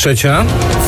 3:00.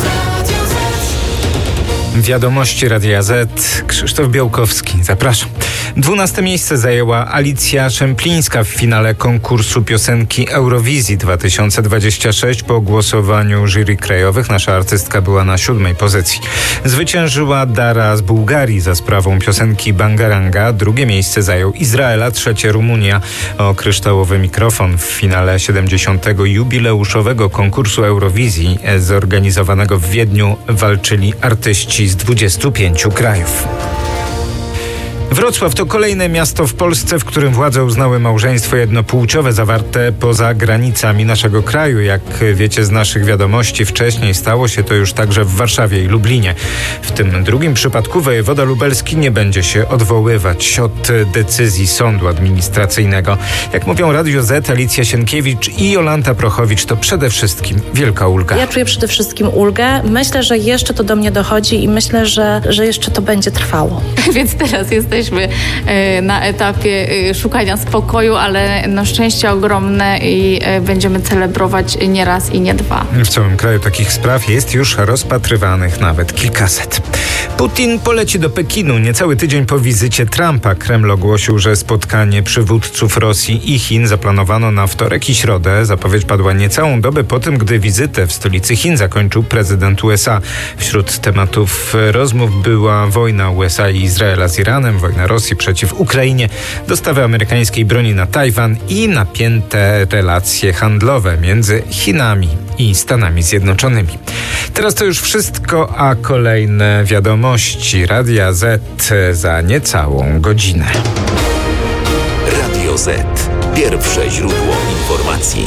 Wiadomości Radia Z. Krzysztof Białkowski. Zapraszam. 12. miejsce zajęła Alicja Szemplińska w finale konkursu piosenki Eurowizji 2026. Po głosowaniu jury krajowych nasza artystka była na 7. pozycji. Zwyciężyła Dara z Bułgarii za sprawą piosenki Bangaranga. 2. miejsce zajął Izrael, a 3. Rumunia. O kryształowy mikrofon w finale 70. jubileuszowego konkursu Eurowizji zorganizowanego w Wiedniu walczyli artyści z 25 krajów. Wrocław to kolejne miasto w Polsce, w którym władze uznały małżeństwo jednopłciowe zawarte poza granicami naszego kraju. Jak wiecie z naszych wiadomości, wcześniej stało się to już także w Warszawie i Lublinie. W tym drugim przypadku wojewoda lubelski nie będzie się odwoływać od decyzji sądu administracyjnego. Jak mówią Radio Z, Alicja Sienkiewicz i Jolanta Prochowicz, to przede wszystkim wielka ulga. Ja czuję przede wszystkim ulgę. Myślę, że jeszcze to do mnie dochodzi i myślę, że jeszcze to będzie trwało. Więc teraz jesteśmy na etapie szukania spokoju, ale szczęście ogromne i będziemy celebrować nie raz i nie dwa. W całym kraju takich spraw jest już rozpatrywanych nawet kilkaset. Putin poleci do Pekinu niecały tydzień po wizycie Trumpa. Kreml ogłosił, że spotkanie przywódców Rosji i Chin zaplanowano na wtorek i środę. Zapowiedź padła niecałą dobę po tym, gdy wizytę w stolicy Chin zakończył prezydent USA. Wśród tematów rozmów była wojna USA i Izraela z Iranem, wojna Rosji przeciw Ukrainie, dostawy amerykańskiej broni na Tajwan i napięte relacje handlowe między Chinami i Stanami Zjednoczonymi. Teraz to już wszystko, a kolejne wiadomości Radia Z za niecałą godzinę. Radio Z. Pierwsze źródło informacji.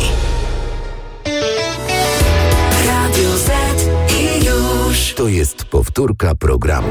Radio Z i już. To jest powtórka programu.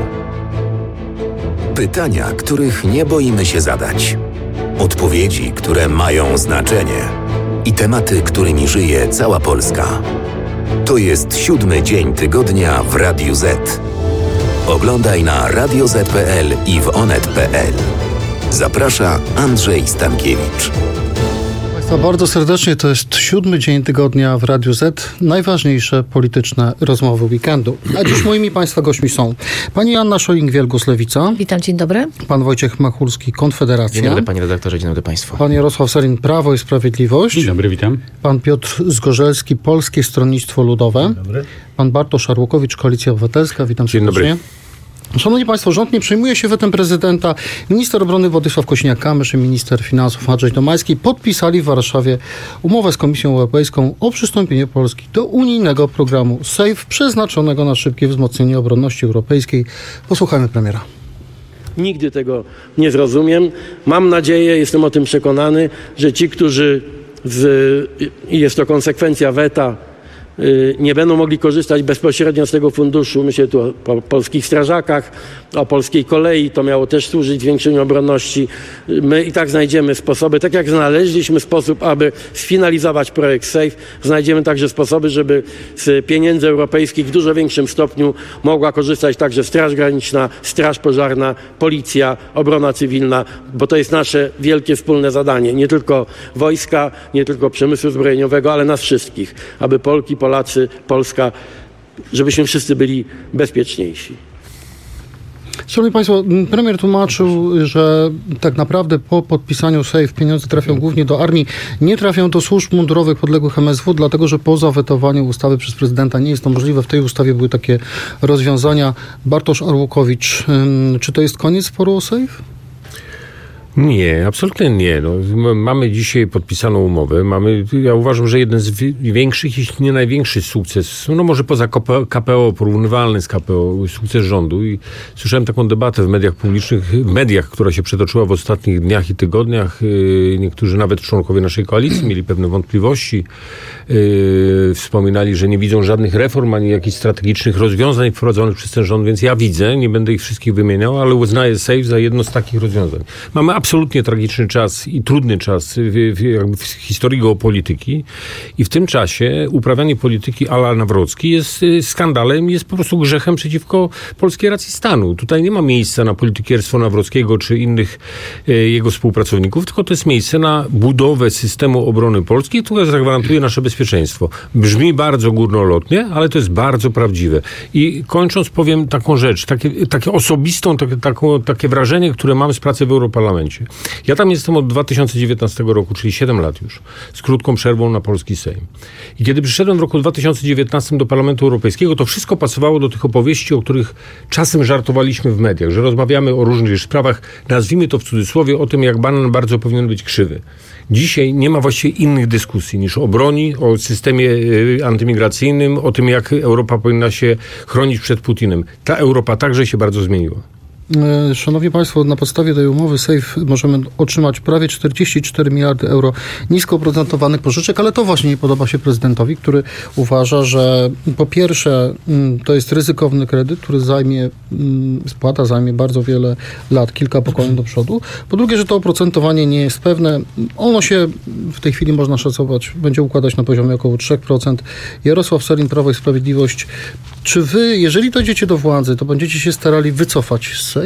Pytania, których nie boimy się zadać. Odpowiedzi, które mają znaczenie. I tematy, którymi żyje cała Polska. To jest 7. dzień tygodnia w Radiu Z. Oglądaj na radioz.pl i w onet.pl. Zaprasza Andrzej Stankiewicz. Bardzo serdecznie, to jest 7. dzień tygodnia w Radiu Z. Najważniejsze polityczne rozmowy weekendu. A dziś moimi Państwa gośćmi są pani Joanna Scheuring-Wielgus, Lewica. Witam, dzień dobry. Pan Wojciech Machulski, Konfederacja. Dzień dobry, panie redaktorze, dzień dobry państwu. Pan Jarosław Sellin, Prawo i Sprawiedliwość. Dzień dobry, witam. Pan Piotr Zgorzelski, Polskie Stronnictwo Ludowe. Dzień dobry. Pan Bartosz Arłukowicz, Koalicja Obywatelska. Witam serdecznie. Dzień dobry. Szanowni Państwo, rząd nie przejmuje się wetem prezydenta. Minister obrony Władysław Kosiniak-Kamysz i minister finansów Andrzej Domański podpisali w Warszawie umowę z Komisją Europejską o przystąpieniu Polski do unijnego programu SAFE przeznaczonego na szybkie wzmocnienie obronności europejskiej. Posłuchajmy premiera. Nigdy tego nie zrozumiem. Mam nadzieję, jestem o tym przekonany, że ci, którzy jest to konsekwencja weta, nie będą mogli korzystać bezpośrednio z tego funduszu. Myślę tu o polskich strażakach, o polskiej kolei. To miało też służyć zwiększeniu obronności. My i tak znajdziemy sposoby, tak jak znaleźliśmy sposób, aby sfinalizować projekt SAFE, znajdziemy także sposoby, żeby z pieniędzy europejskich w dużo większym stopniu mogła korzystać także Straż Graniczna, Straż Pożarna, Policja, Obrona Cywilna, bo to jest nasze wielkie wspólne zadanie. Nie tylko wojska, nie tylko przemysłu zbrojeniowego, ale nas wszystkich, aby Polki, Polacy, Polska, żebyśmy wszyscy byli bezpieczniejsi. Szanowni Państwo, premier tłumaczył, że tak naprawdę po podpisaniu SAFE pieniądze trafią głównie do armii, nie trafią do służb mundurowych podległych MSW, dlatego że po zawetowaniu ustawy przez prezydenta nie jest to możliwe. W tej ustawie były takie rozwiązania. Bartosz Arłukowicz, czy to jest koniec sporu o SAFE? Nie, absolutnie nie. Mamy dzisiaj podpisaną umowę. Ja uważam, że jeden z większych, jeśli nie największy sukces, może poza KPO, porównywalny z KPO, sukces rządu. I słyszałem taką debatę w mediach publicznych, która się przetoczyła w ostatnich dniach i tygodniach. Niektórzy nawet członkowie naszej koalicji mieli pewne wątpliwości. Wspominali, że nie widzą żadnych reform, ani jakichś strategicznych rozwiązań wprowadzonych przez ten rząd, więc ja widzę, nie będę ich wszystkich wymieniał, ale uznaję SAFE za jedno z takich rozwiązań. Mamy absolutnie tragiczny czas i trudny czas w historii geopolityki i w tym czasie uprawianie polityki à la Nawrocki jest skandalem i jest po prostu grzechem przeciwko polskiej racji stanu. Tutaj nie ma miejsca na politykierstwo Nawrockiego czy innych jego współpracowników, tylko to jest miejsce na budowę systemu obrony polskiej, która zagwarantuje nasze bezpieczeństwo bezpieczeństwo. Brzmi bardzo górnolotnie, ale to jest bardzo prawdziwe. I kończąc powiem taką rzecz, takie osobistą, takie wrażenie, które mam z pracy w Europarlamencie. Ja tam jestem od 2019 roku, czyli 7 lat już, z krótką przerwą na polski Sejm. I kiedy przyszedłem w roku 2019 do Parlamentu Europejskiego, to wszystko pasowało do tych opowieści, o których czasem żartowaliśmy w mediach, że rozmawiamy o różnych sprawach, nazwijmy to w cudzysłowie, o tym, jak banan bardzo powinien być krzywy. Dzisiaj nie ma właściwie innych dyskusji niż o broni, o systemie antymigracyjnym, o tym, jak Europa powinna się chronić przed Putinem. Ta Europa także się bardzo zmieniła. Szanowni Państwo, na podstawie tej umowy SAFE możemy otrzymać prawie 44 miliardy euro nisko oprocentowanych pożyczek, ale to właśnie nie podoba się prezydentowi, który uważa, że po pierwsze to jest ryzykowny kredyt, który spłata zajmie bardzo wiele lat, kilka pokoleń do przodu. Po drugie, że to oprocentowanie nie jest pewne. Ono się w tej chwili można szacować, będzie układać na poziomie około 3%. Jarosław Sellin, Prawo i Sprawiedliwość. Czy wy, jeżeli dojdziecie do władzy, to będziecie się starali wycofać z SAFE?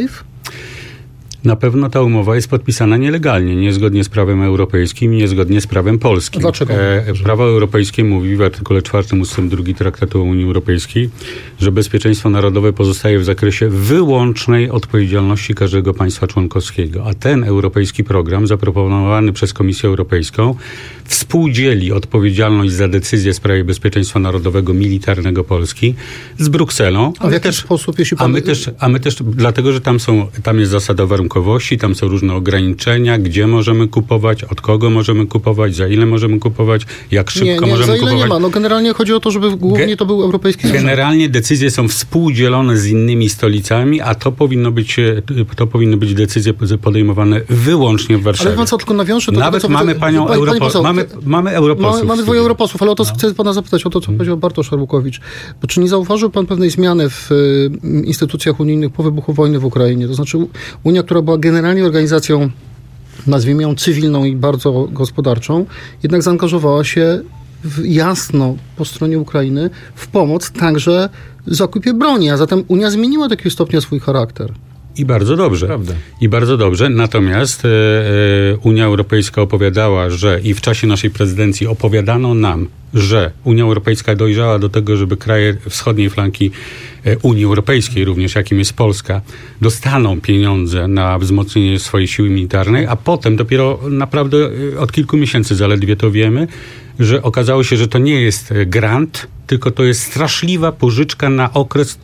Na pewno ta umowa jest podpisana nielegalnie, niezgodnie z prawem europejskim i niezgodnie z prawem polskim. Dlaczego? Prawo europejskie mówi w artykule 4 ustęp 2 Traktatu o Unii Europejskiej, że bezpieczeństwo narodowe pozostaje w zakresie wyłącznej odpowiedzialności każdego państwa członkowskiego. A ten europejski program zaproponowany przez Komisję Europejską współdzieli odpowiedzialność za decyzje w sprawie bezpieczeństwa narodowego militarnego Polski z Brukselą. A w jaki sposób, jeśli pan... A my też, dlatego, że tam jest zasada warunkowości, tam są różne ograniczenia, gdzie możemy kupować, od kogo możemy kupować, za ile możemy kupować, jak szybko możemy kupować. Za ile nie ma. No generalnie chodzi o to, żeby głównie to był europejski system. Generalnie decyzje są współdzielone z innymi stolicami, a to powinny być decyzje podejmowane wyłącznie w Warszawie. Ale pan co, tylko nawiążę do nawet tego, mamy panią mamy europosłów. Mamy dwoje europosłów, ale o to chcę pana zapytać, o to, co powiedział Bartosz Arłukowicz. Bo czy nie zauważył pan pewnej zmiany w instytucjach unijnych po wybuchu wojny w Ukrainie? To znaczy Unia, która była generalnie organizacją, nazwijmy ją cywilną i bardzo gospodarczą, jednak zaangażowała się jasno po stronie Ukrainy w pomoc także w zakupie broni, a zatem Unia zmieniła do jakiegoś stopnia swój charakter. I bardzo dobrze. Prawda. I bardzo dobrze. Natomiast Unia Europejska opowiadała, że i w czasie naszej prezydencji opowiadano nam, że Unia Europejska dojrzała do tego, żeby kraje wschodniej flanki Unii Europejskiej, również jakim jest Polska, dostaną pieniądze na wzmocnienie swojej siły militarnej, a potem dopiero naprawdę od kilku miesięcy zaledwie to wiemy, że okazało się, że to nie jest grant, tylko to jest straszliwa pożyczka na okres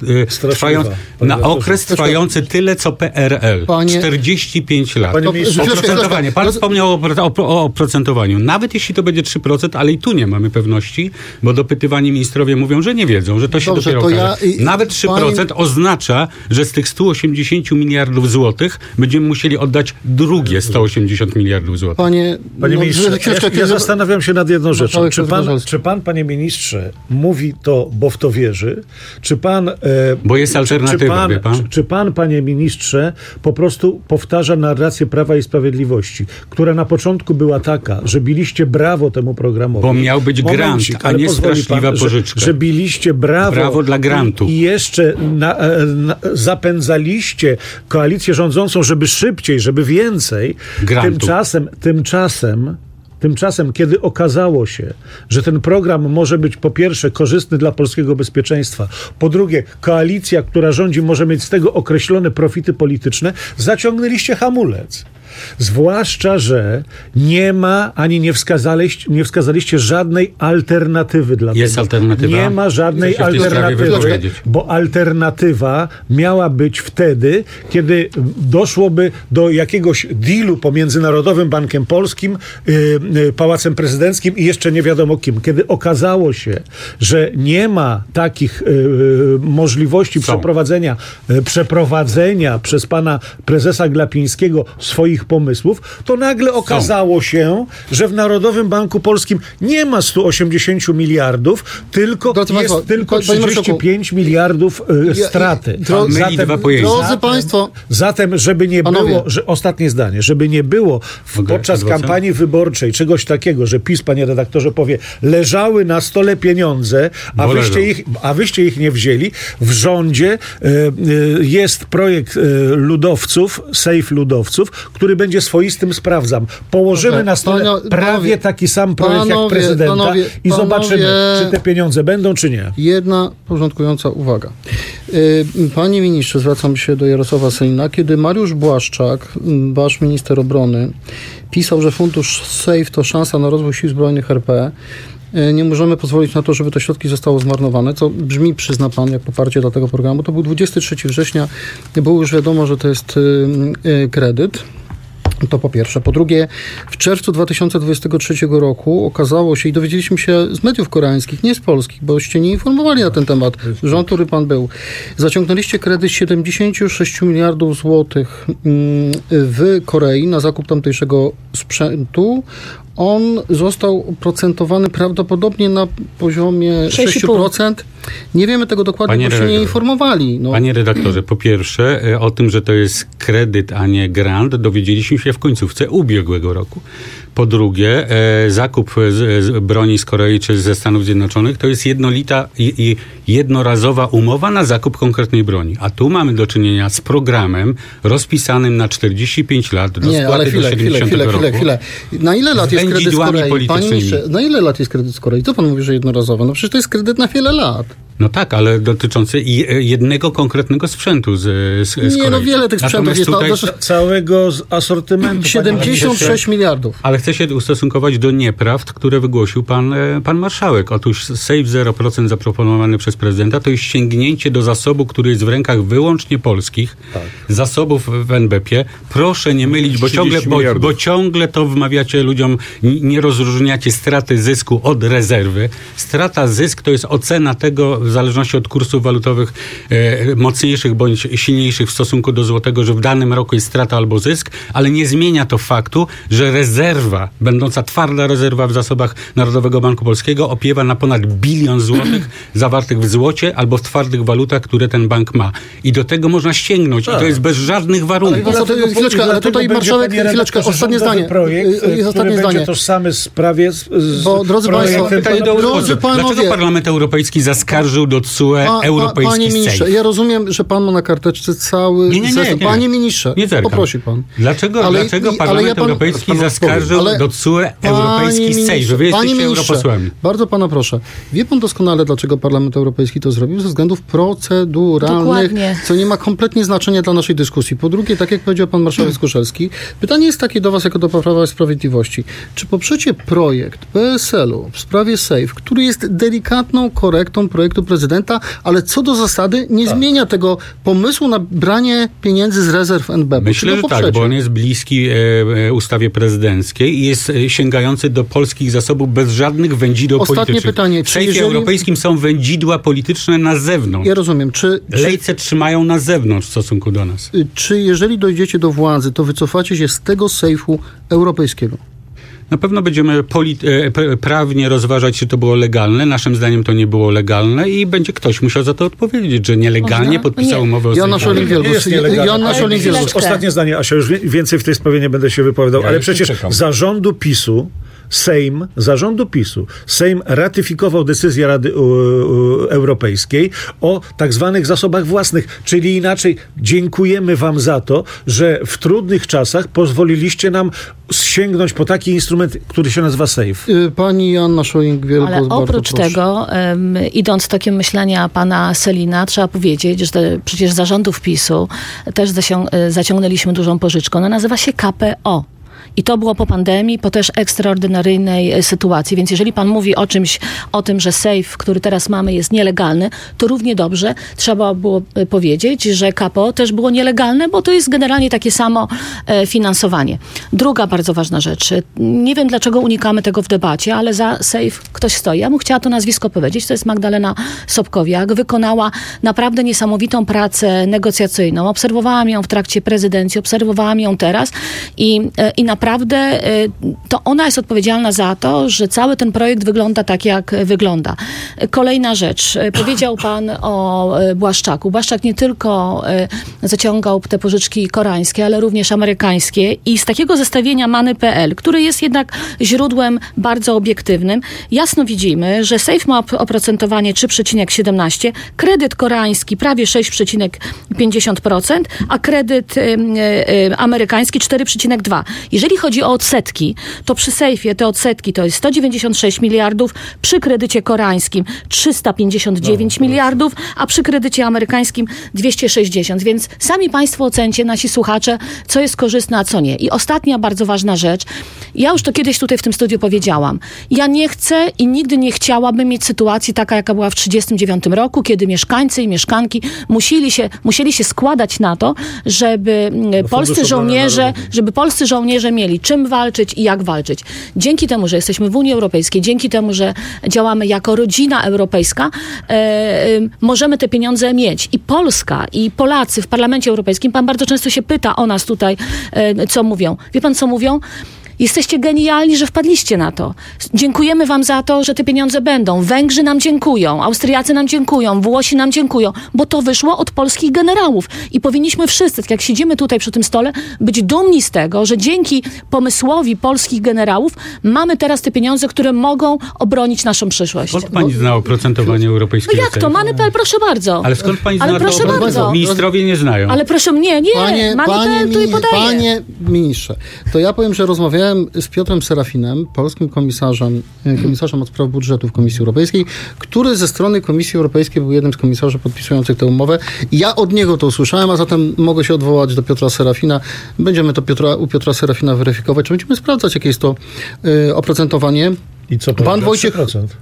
trwający tyle, co PRL. 45 lat. Oprocentowanie. Pan wspomniał o oprocentowaniu. Nawet jeśli to będzie 3%, ale i tu nie mamy pewności, bo dopytywani ministrowie mówią, że nie wiedzą, że to się dopiero okaże. Nawet 3% oznacza, że z tych 180 miliardów złotych będziemy musieli oddać drugie 180 miliardów złotych. Panie ministrze, ja zastanawiam się nad jedną rzeczą. Czy pan, panie ministrze, mówi to, bo w to wierzy? Czy pan... Bo jest alternatywa, wie pan? Czy pan, panie ministrze, po prostu powtarza narrację Prawa i Sprawiedliwości, która na początku była taka, że biliście brawo temu programowi. Bo miał być grant, a nie straszliwa pożyczka. Że biliście brawo dla grantu. I jeszcze zapędzaliście koalicję rządzącą, żeby szybciej, żeby więcej. Grantu. Tymczasem, kiedy okazało się, że ten program może być po pierwsze korzystny dla polskiego bezpieczeństwa, po drugie koalicja, która rządzi, może mieć z tego określone profity polityczne, zaciągnęliście hamulec. Zwłaszcza, że nie ma ani nie wskazaliście żadnej alternatywy dla tego. Jest alternatywa? Nie ma żadnej alternatywy, bo alternatywa miała być wtedy, kiedy doszłoby do jakiegoś dealu pomiędzy Narodowym Bankiem Polskim, Pałacem Prezydenckim i jeszcze nie wiadomo kim. Kiedy okazało się, że nie ma takich możliwości przeprowadzenia przez pana prezesa Glapińskiego swoich pomysłów, to nagle okazało się, że w Narodowym Banku Polskim nie ma 180 miliardów, tylko jest tylko 35 miliardów straty. Zatem, żeby nie było, ostatnie zdanie, żeby nie było podczas kampanii wyborczej czegoś takiego, że PiS, panie redaktorze, powie, leżały na stole pieniądze, a wyście ich nie wzięli. W rządzie jest projekt ludowców, SAFE ludowców, który który będzie swoistym sprawdzam. Położymy na stole prawie taki sam projekt jak prezydenta i zobaczymy, czy te pieniądze będą, czy nie. Jedna porządkująca uwaga. Panie ministrze, zwracam się do Jarosława Sellina. Kiedy Mariusz Błaszczak, wasz minister obrony, pisał, że fundusz SAFE to szansa na rozwój sił zbrojnych RP, nie możemy pozwolić na to, żeby te środki zostały zmarnowane, co brzmi, przyzna pan, jak poparcie dla tego programu. To był 23 września, było już wiadomo, że to jest kredyt. To po pierwsze. Po drugie, w czerwcu 2023 roku okazało się i dowiedzieliśmy się z mediów koreańskich, nie z polskich, boście nie informowali na ten temat, rząd, który pan był. Zaciągnęliście kredyt 76 miliardów złotych w Korei na zakup tamtejszego sprzętu. On został oprocentowany prawdopodobnie na poziomie 6%. Nie wiemy tego dokładnie, bo się nie informowali. Panie redaktorze, po pierwsze, o tym, że to jest kredyt, a nie grant, dowiedzieliśmy się w końcówce ubiegłego roku. Po drugie, zakup broni z Korei czy ze Stanów Zjednoczonych to jest jednolita i jednorazowa umowa na zakup konkretnej broni. A tu mamy do czynienia z programem rozpisanym na 45 lat do spłaty do 70 roku. Chwilę. Na ile lat jest kredyt z Korei? Panie ministrze, na ile lat jest kredyt z Korei? Co pan mówi, że jednorazowa? No przecież to jest kredyt na wiele lat. No tak, ale dotyczący jednego konkretnego sprzętu z Korei. Nie, no wiele tych sprzętów jest. Tutaj całego asortymentu. 76 miliardów. Ale chcę się ustosunkować do nieprawd, które wygłosił pan marszałek. Otóż SAFE 0% zaproponowany przez prezydenta to jest sięgnięcie do zasobu, który jest w rękach wyłącznie polskich, zasobów w NBP-ie. Proszę nie mylić, bo ciągle to wmawiacie ludziom, nie rozróżniacie straty zysku od rezerwy. Strata zysk to jest ocena tego, w zależności od kursów walutowych mocniejszych bądź silniejszych w stosunku do złotego, że w danym roku jest strata albo zysk, ale nie zmienia to faktu, że rezerwa, będąca twarda rezerwa w zasobach Narodowego Banku Polskiego opiewa na ponad 1 bilion złotych zawartych w złocie albo w twardych walutach, które ten bank ma. I do tego można sięgnąć. I to jest bez żadnych warunków. Ale tutaj marszałek, ostatnie zdanie. Ostatnie zdanie. Będzie tożsamy sprawie bo, drodzy państwo, dlaczego Parlament Europejski zaskarżył do TSUE europejski Panie ministrze, SAFE? Ja rozumiem, że pan ma na karteczce cały zestaw. Panie ministrze, poprosi pan. Dlaczego Parlament Europejski zaskarżył do TSUE europejski SAFE? Wy jesteście europosłami. Bardzo pana proszę. Wie pan doskonale, dlaczego Parlament Europejski to zrobił? Ze względów proceduralnych, dokładnie, co nie ma kompletnie znaczenia dla naszej dyskusji. Po drugie, tak jak powiedział pan marszałek Skurzelski, pytanie jest takie do was, jako do Prawa i Sprawiedliwości. Czy poprzecie projekt PSL-u w sprawie SAFE, który jest delikatną korektą projektu prezydenta, ale co do zasady nie zmienia tego pomysłu na branie pieniędzy z rezerw NBP? Myślę, że tak, bo on jest bliski ustawie prezydenckiej i jest sięgający do polskich zasobów bez żadnych wędzideł politycznych. Ostatnie pytanie. W SAFE europejskim są wędzidła polityczne na zewnątrz. Ja rozumiem. Lejce trzymają na zewnątrz w stosunku do nas. Czy jeżeli dojdziecie do władzy, to wycofacie się z tego SAFE-u europejskiego? Na pewno będziemy prawnie rozważać, czy to było legalne. Naszym zdaniem to nie było legalne i będzie ktoś musiał za to odpowiedzieć, że nielegalnie podpisał umowę o Joanna Scheuring-Wielgus. Ostatnie zdanie, Asia, już więcej w tej sprawie nie będę się wypowiadał, ale przecież zarządu PiS-u Sejm ratyfikował decyzję Rady Europejskiej o tak zwanych zasobach własnych, czyli inaczej dziękujemy wam za to, że w trudnych czasach pozwoliliście nam sięgnąć po taki instrument, który się nazywa SAFE. Pani Joanna Scheuring-Wielgus. Ale oprócz tego, idąc tokiem myślenia pana Sellina, trzeba powiedzieć, że przecież zarządów PiS-u też zaciągnęliśmy dużą pożyczkę. Ona nazywa się KPO. I to było po pandemii, po też ekstraordynaryjnej sytuacji. Więc jeżeli pan mówi o tym, że SAFE, który teraz mamy, jest nielegalny, to równie dobrze trzeba było powiedzieć, że KPO też było nielegalne, bo to jest generalnie takie samo finansowanie. Druga bardzo ważna rzecz. Nie wiem, dlaczego unikamy tego w debacie, ale za SAFE ktoś stoi. Ja bym chciała to nazwisko powiedzieć. To jest Magdalena Sobkowiak. Wykonała naprawdę niesamowitą pracę negocjacyjną. Obserwowałam ją w trakcie prezydencji, obserwowałam ją teraz i naprawdę naprawdę to ona jest odpowiedzialna za to, że cały ten projekt wygląda tak, jak wygląda. Kolejna rzecz. Powiedział pan o Błaszczaku. Błaszczak nie tylko zaciągał te pożyczki koreańskie, ale również amerykańskie i z takiego zestawienia Money.pl, który jest jednak źródłem bardzo obiektywnym, jasno widzimy, że Safe ma oprocentowanie 3,17, kredyt koreański prawie 6,50%, a kredyt amerykański 4,2. Jeżeli chodzi o odsetki, to przy Safe'ie te odsetki to jest 196 miliardów, przy kredycie koreańskim 359 miliardów, a przy kredycie amerykańskim 260. Więc sami państwo ocencie, nasi słuchacze, co jest korzystne, a co nie. I ostatnia bardzo ważna rzecz. Ja już to kiedyś tutaj w tym studiu powiedziałam. Ja nie chcę i nigdy nie chciałabym mieć sytuacji taka, jaka była w 1939 roku, kiedy mieszkańcy i mieszkanki musieli się składać na to, żeby polscy żołnierze mieli czym walczyć i jak walczyć. Dzięki temu, że jesteśmy w Unii Europejskiej, dzięki temu, że działamy jako rodzina europejska, możemy te pieniądze mieć. I Polska, i Polacy w Parlamencie Europejskim, pan bardzo często się pyta o nas tutaj, co mówią. Wie pan, co mówią? Jesteście genialni, że wpadliście na to. Dziękujemy wam za to, że te pieniądze będą. Węgrzy nam dziękują, Austriacy nam dziękują, Włosi nam dziękują, bo to wyszło od polskich generałów. I powinniśmy wszyscy, tak jak siedzimy tutaj przy tym stole, być dumni z tego, że dzięki pomysłowi polskich generałów mamy teraz te pieniądze, które mogą obronić naszą przyszłość. Skąd pani zna oprocentowanie europejskie? No jak to? Money.pl, proszę bardzo. Ale skąd pani zna to? Ministrowie nie znają. Ale proszę, nie. Money.pl tu i podaje. Panie ministrze, to ja powiem, że rozmawiałem z Piotrem Serafinem, polskim komisarzem od spraw budżetu w Komisji Europejskiej, który ze strony Komisji Europejskiej był jednym z komisarzy podpisujących tę umowę. Ja od niego to usłyszałem, a zatem mogę się odwołać do Piotra Serafina. Będziemy to u Piotra Serafina weryfikować. Czy będziemy sprawdzać, jakie jest to oprocentowanie. I co pan Wojciech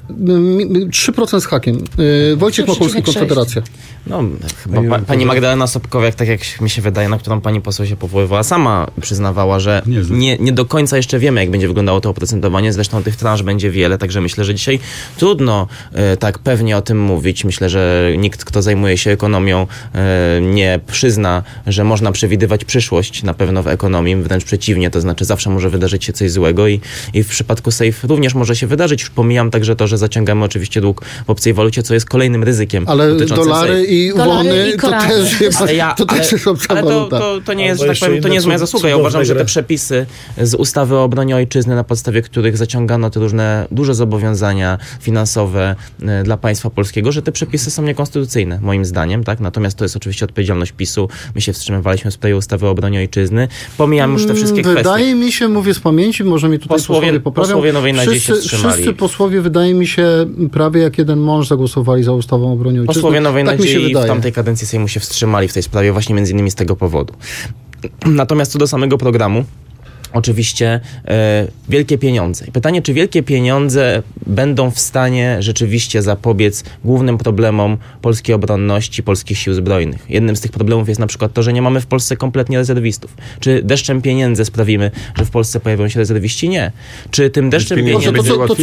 3% z hakiem. Wojciech Makulski, Konfederacja. No, chyba pani Magdalena Sobkowiak, tak jak mi się wydaje, na którą pani poseł się powoływała, sama przyznawała, że nie do końca jeszcze wiemy, jak będzie wyglądało to oprocentowanie. Zresztą tych transz będzie wiele, także myślę, że dzisiaj trudno tak pewnie o tym mówić. Myślę, że nikt, kto zajmuje się ekonomią, nie przyzna, że można przewidywać przyszłość na pewno w ekonomii. Wręcz przeciwnie, to znaczy zawsze może wydarzyć się coś złego i w przypadku Safe również może się wydarzyć. Już pomijam także to, że zaciągamy oczywiście dług w obcej walucie, co jest kolejnym ryzykiem. Ale dolary i wony to też jest obca waluta. To nie jest, że tak powiem, to nie jest moja zasługa. Ja uważam, że te przepisy z ustawy o obronie ojczyzny, na podstawie których zaciągano te różne duże zobowiązania finansowe dla państwa polskiego, że te przepisy są niekonstytucyjne, moim zdaniem, tak? Natomiast to jest oczywiście odpowiedzialność PiS-u. My się wstrzymywaliśmy w sprawie ustawy o obronie ojczyzny. Pomijam już te wszystkie kwestie. Wydaje mi się, mówię z pamięci, może mi tutaj posłowie poprawią. Posłowie Nowej Nadziei się wstrzymali. Wszyscy posłowie, wydaje mi się, prawie jak jeden mąż zagłosowali za ustawą o obronie ojczyzny. Posłowie Nowej Nadziei w tamtej kadencji Sejmu się wstrzymali w tej sprawie właśnie między innymi z tego powodu. Natomiast co do samego programu, oczywiście wielkie pieniądze. I pytanie, czy wielkie pieniądze będą w stanie rzeczywiście zapobiec głównym problemom polskiej obronności, polskich sił zbrojnych. Jednym z tych problemów jest na przykład to, że nie mamy w Polsce kompletnie rezerwistów. Czy deszczem pieniędzy sprawimy, że w Polsce pojawią się rezerwiści? Nie. Czy tym deszczem pieniędzy...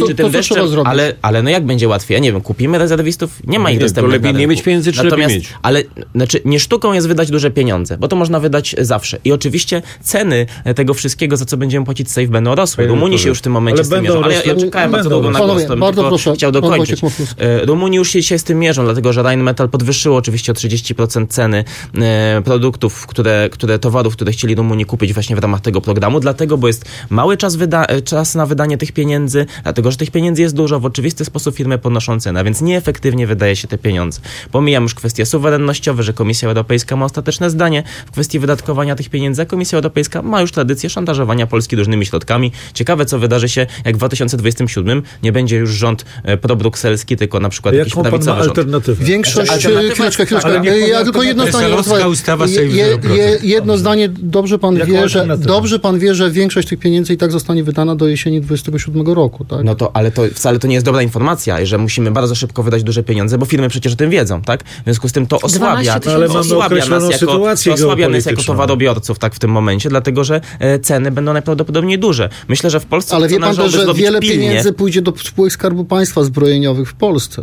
Ale no jak będzie łatwiej? Ja nie wiem, kupimy rezerwistów? Nie ma ich dostępnych. To lepiej nie mieć pieniędzy, czy lepiej mieć? Ale nie sztuką jest wydać duże pieniądze, bo to można wydać zawsze. I oczywiście ceny tego wszystkiego, za co będziemy płacić Safe, będą rosły. Rumunii się już w tym momencie z tym mierzą. Ale ja czekałem bardzo długo na głos, to bym tylko chciał dokończyć. Rumunii już się z tym mierzą, dlatego że Rheinmetall podwyższyło oczywiście o 30% ceny produktów, towarów, które chcieli Rumunii kupić właśnie w ramach tego programu, dlatego, bo jest mały czas na wydanie tych pieniędzy, dlatego, że tych pieniędzy jest dużo, w oczywisty sposób firmy podnoszą cenę, a więc nieefektywnie wydaje się te pieniądze. Pomijam już kwestie suwerennościowe, że Komisja Europejska ma ostateczne zdanie w kwestii wydatkowania tych pieniędzy, a Komisja Europejska ma już tradycję szantażowania Polski różnymi środkami. Ciekawe, co wydarzy się, jak w 2027 nie będzie już rząd probrukselski, tylko na przykład jakiś prawicowy rząd. Alternatywę? Większość... Chwileczkę. Ja tylko jedno zdanie. Jedno zdanie. Dobrze pan wie, że większość tych pieniędzy i tak zostanie wydana do jesieni 2027 roku, tak? No to, ale to wcale to nie jest dobra informacja, że musimy bardzo szybko wydać duże pieniądze, bo firmy przecież o tym wiedzą, tak? W związku z tym to osłabia nas jako towarobiorców, tak, w tym momencie, dlatego, że ceny będą najprawdopodobniej duże. Myślę, że w Polsce... Ale wie pan też, że wiele pieniędzy pójdzie do spółek Skarbu Państwa zbrojeniowych w Polsce.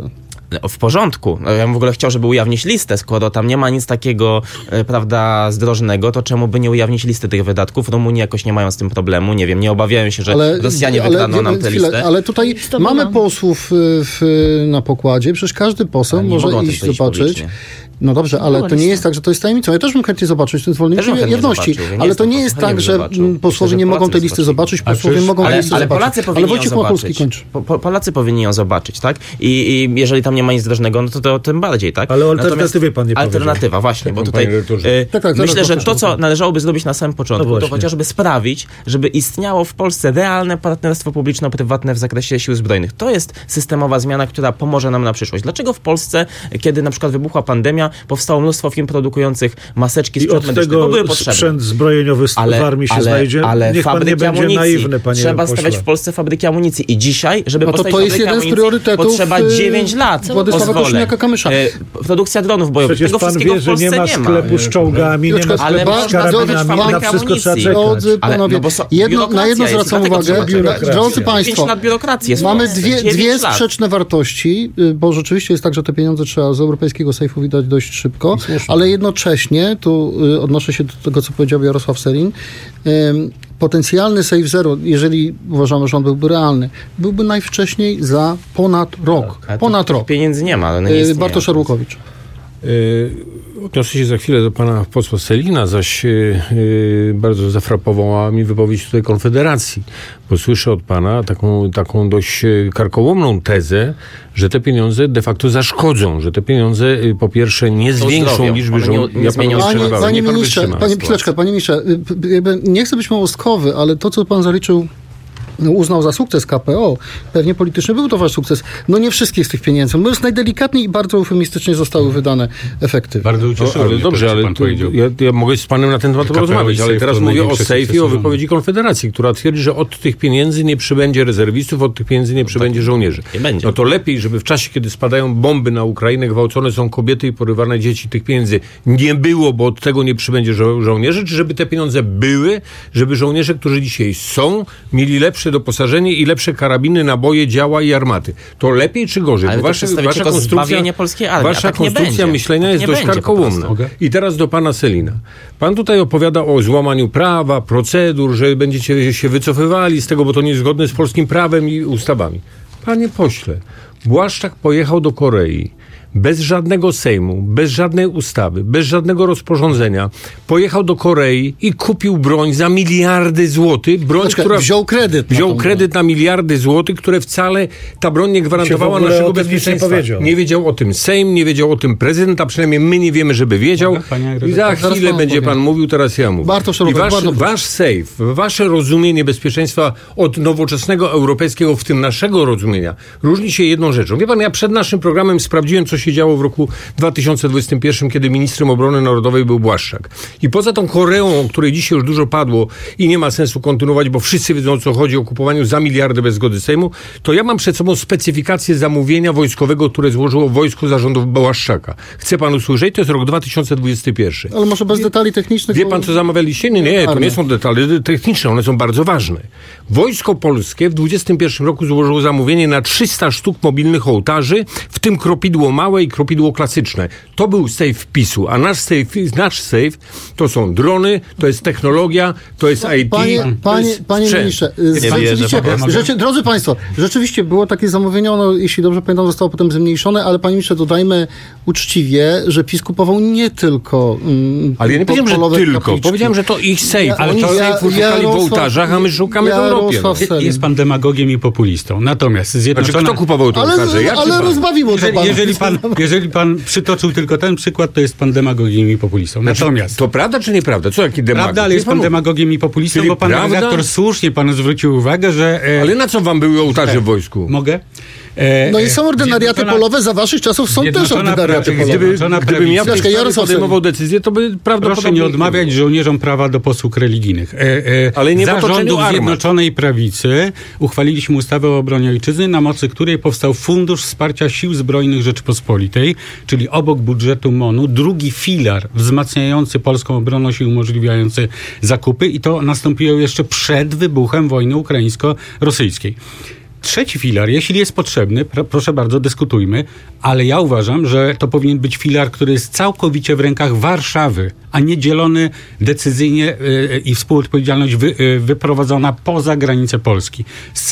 w porządku. Ja bym w ogóle chciał, żeby ujawnić listę. Skoro tam nie ma nic takiego, prawda, zdrożnego, to czemu by nie ujawnić listy tych wydatków? Rumunii jakoś nie mają z tym problemu. Nie wiem, nie obawiają się, że Rosjanie wykradną nam tę listę. Ale tutaj mamy posłów na pokładzie. Przecież każdy poseł może iść zobaczyć. Publicznie. No dobrze, ale to nie jest tak, że to jest tajemnicą. Ja też bym chętnie zobaczył ten zwolnienie jawności. Ale to nie jest tak, że posłowie nie mogą tej listy zobaczyć, posłowie mogą tej listy zobaczyć. Polacy powinni ją zobaczyć. Polacy powinni ją zobaczyć, tak? I jeżeli tam nie ma nic drożnego, no to tym bardziej, tak? Ale o alternatywie pan nie powiedział. Alternatywa, właśnie, bo tutaj myślę, że to, co należałoby zrobić na samym początku, to chociażby sprawić, żeby istniało w Polsce realne partnerstwo publiczno-prywatne w zakresie sił zbrojnych. To jest systemowa zmiana, która pomoże nam na przyszłość. Dlaczego w Polsce, kiedy na przykład wybuchła pandemia, powstało mnóstwo firm produkujących maseczki, sprzęt medyczny, bo były potrzebne. Sprzęt zbrojeniowy w armii się znajdzie. Ale niech pan nie będzie naiwny, panie trzeba pośle. stawiać w Polsce fabryki amunicji. I dzisiaj, żeby postawić fabrykę amunicji, potrzeba 9 lat pozwoleń. Produkcja dronów bojowych. Przecież tego wszystkiego wie, w Polsce nie ma sklepu z czołgami, nie ma sklepu z karabinami, na wszystko trzeba czekać. Drodzy panowie, na jedno zwracam uwagę. Drodzy państwo, mamy dwie sprzeczne wartości, bo rzeczywiście jest tak, że te pieniądze trzeba z europejskiego sejfu wydać dość szybko, ale jednocześnie, tu odnoszę się do tego, co powiedział Jarosław Sellin, potencjalny Save Zero, jeżeli uważamy, że on byłby realny, byłby najwcześniej za ponad rok. Ponad rok. Pieniędzy nie ma, ale Bartosz Arłukowicz. Odniosę się za chwilę do pana posła Sellina, zaś bardzo zafrapowała mi wypowiedź tutaj Konfederacji, bo słyszę od pana taką dość karkołomną tezę, że te pieniądze de facto zaszkodzą, że te pieniądze po pierwsze nie zwiększą liczby żołnierzy. Panie ministrze, nie chcę być małostkowy, ale to, co pan zaliczył, uznał za sukces KPO, pewnie polityczny był to wasz sukces. No nie wszystkich z tych pieniędzy. No jest najdelikatniej i bardzo eufemistycznie zostały wydane efektywnie. Bardzo ucieszyłem. Ale dobrze, ale ja mogę z panem na ten temat porozmawiać, ale teraz mówię o sejfie i o wypowiedzi Konfederacji, która twierdzi, że od tych pieniędzy nie przybędzie rezerwistów, od tych pieniędzy nie przybędzie żołnierzy. Nie będzie. No to lepiej, żeby w czasie, kiedy spadają bomby na Ukrainę, gwałcone są kobiety i porywane dzieci, tych pieniędzy nie było, bo od tego nie przybędzie żołnierzy, czy żeby te pieniądze były, żeby żołnierze, którzy dzisiaj są, mieli lepsze doposażenie i lepsze karabiny, naboje, działa i armaty. To lepiej czy gorzej? Ale bo wasza konstrukcja myślenia jest dość karkołomna. I teraz do pana Sellina. Pan tutaj opowiada o złamaniu prawa, procedur, że będziecie się wycofywali z tego, bo to nie jest zgodne z polskim prawem i ustawami. Panie pośle, Błaszczak pojechał do Korei bez żadnego sejmu, bez żadnej ustawy, bez żadnego rozporządzenia. Pojechał do Korei i kupił broń za miliardy złotych. Która wziął kredyt na miliardy złotych, które wcale ta broń nie gwarantowała naszego bezpieczeństwa. Nie wiedział o tym Sejm, nie wiedział o tym prezydent, a przynajmniej my nie wiemy, żeby wiedział. I za chwilę będzie pan mówił, teraz ja mówię. I wasz sejf, wasze rozumienie bezpieczeństwa od nowoczesnego europejskiego, w tym naszego rozumienia, różni się jedną rzeczą. Wie pan, ja przed naszym programem sprawdziłem, co się działo w roku 2021, kiedy ministrem obrony narodowej był Błaszczak. I poza tą Koreą, o której dzisiaj już dużo padło i nie ma sensu kontynuować, bo wszyscy wiedzą, o co chodzi, o kupowaniu za miliardy bez zgody Sejmu, to ja mam przed sobą specyfikację zamówienia wojskowego, które złożyło wojsko zarządów Błaszczaka. Chce pan usłyszeć? To jest rok 2021. Ale może bez detali technicznych? Wie pan, co zamawialiście? Nie, to nie są detale techniczne, one są bardzo ważne. Wojsko Polskie w 2021 roku złożyło zamówienie na 300 sztuk mobilnych ołtarzy, w tym kropidło małe i kropidło klasyczne. To był sejf PiS-u, a nasz sejf to są drony, to jest technologia, to jest IT. Panie ministrze, drodzy państwo, rzeczywiście było takie zamówienie, ono, jeśli dobrze pamiętam, zostało potem zmniejszone, ale panie ministrze, dodajmy uczciwie, że PiS kupował nie tylko ale ja nie powiedziałem, że tylko. Kapliczki. Powiedziałem, że to ich sejf, ale to sejfu szukali w ołtarzach, a my szukamy w Europie. Jest pan demagogiem i populistą. Natomiast Zjednoczona... Kto kupował te ołtarze? Ale rozbawiło to pana. Jeżeli pan przytoczył tylko ten przykład, to jest pan demagogiem i populistą. Natomiast... To prawda czy nieprawda? Co jaki demagog? Prawda, ale jest pan demagogiem i populistą, czyli bo pan redaktor słusznie panu zwrócił uwagę, że... Ale na co wam były ołtarze w wojsku? Mogę? No i są ordynariaty polowe, za waszych czasów są też ordynariaty polowe. Gdybym ja podejmował decyzję, to by prawdopodobnie... Proszę nie odmawiać żołnierzom prawa do posług religijnych. Ale nie Zarządów Zjednoczonej Prawicy uchwaliliśmy ustawę o obronie ojczyzny, na mocy której powstał Fundusz Wsparcia Sił Zbrojnych Rzeczypospolitej, czyli obok budżetu MON-u drugi filar wzmacniający polską obronność i umożliwiający zakupy, i to nastąpiło jeszcze przed wybuchem wojny ukraińsko-rosyjskiej. trzeci filar, jeśli jest potrzebny, proszę bardzo, dyskutujmy, ale ja uważam, że to powinien być filar, który jest całkowicie w rękach Warszawy, a nie dzielony decyzyjnie i współodpowiedzialność wyprowadzona poza granice Polski.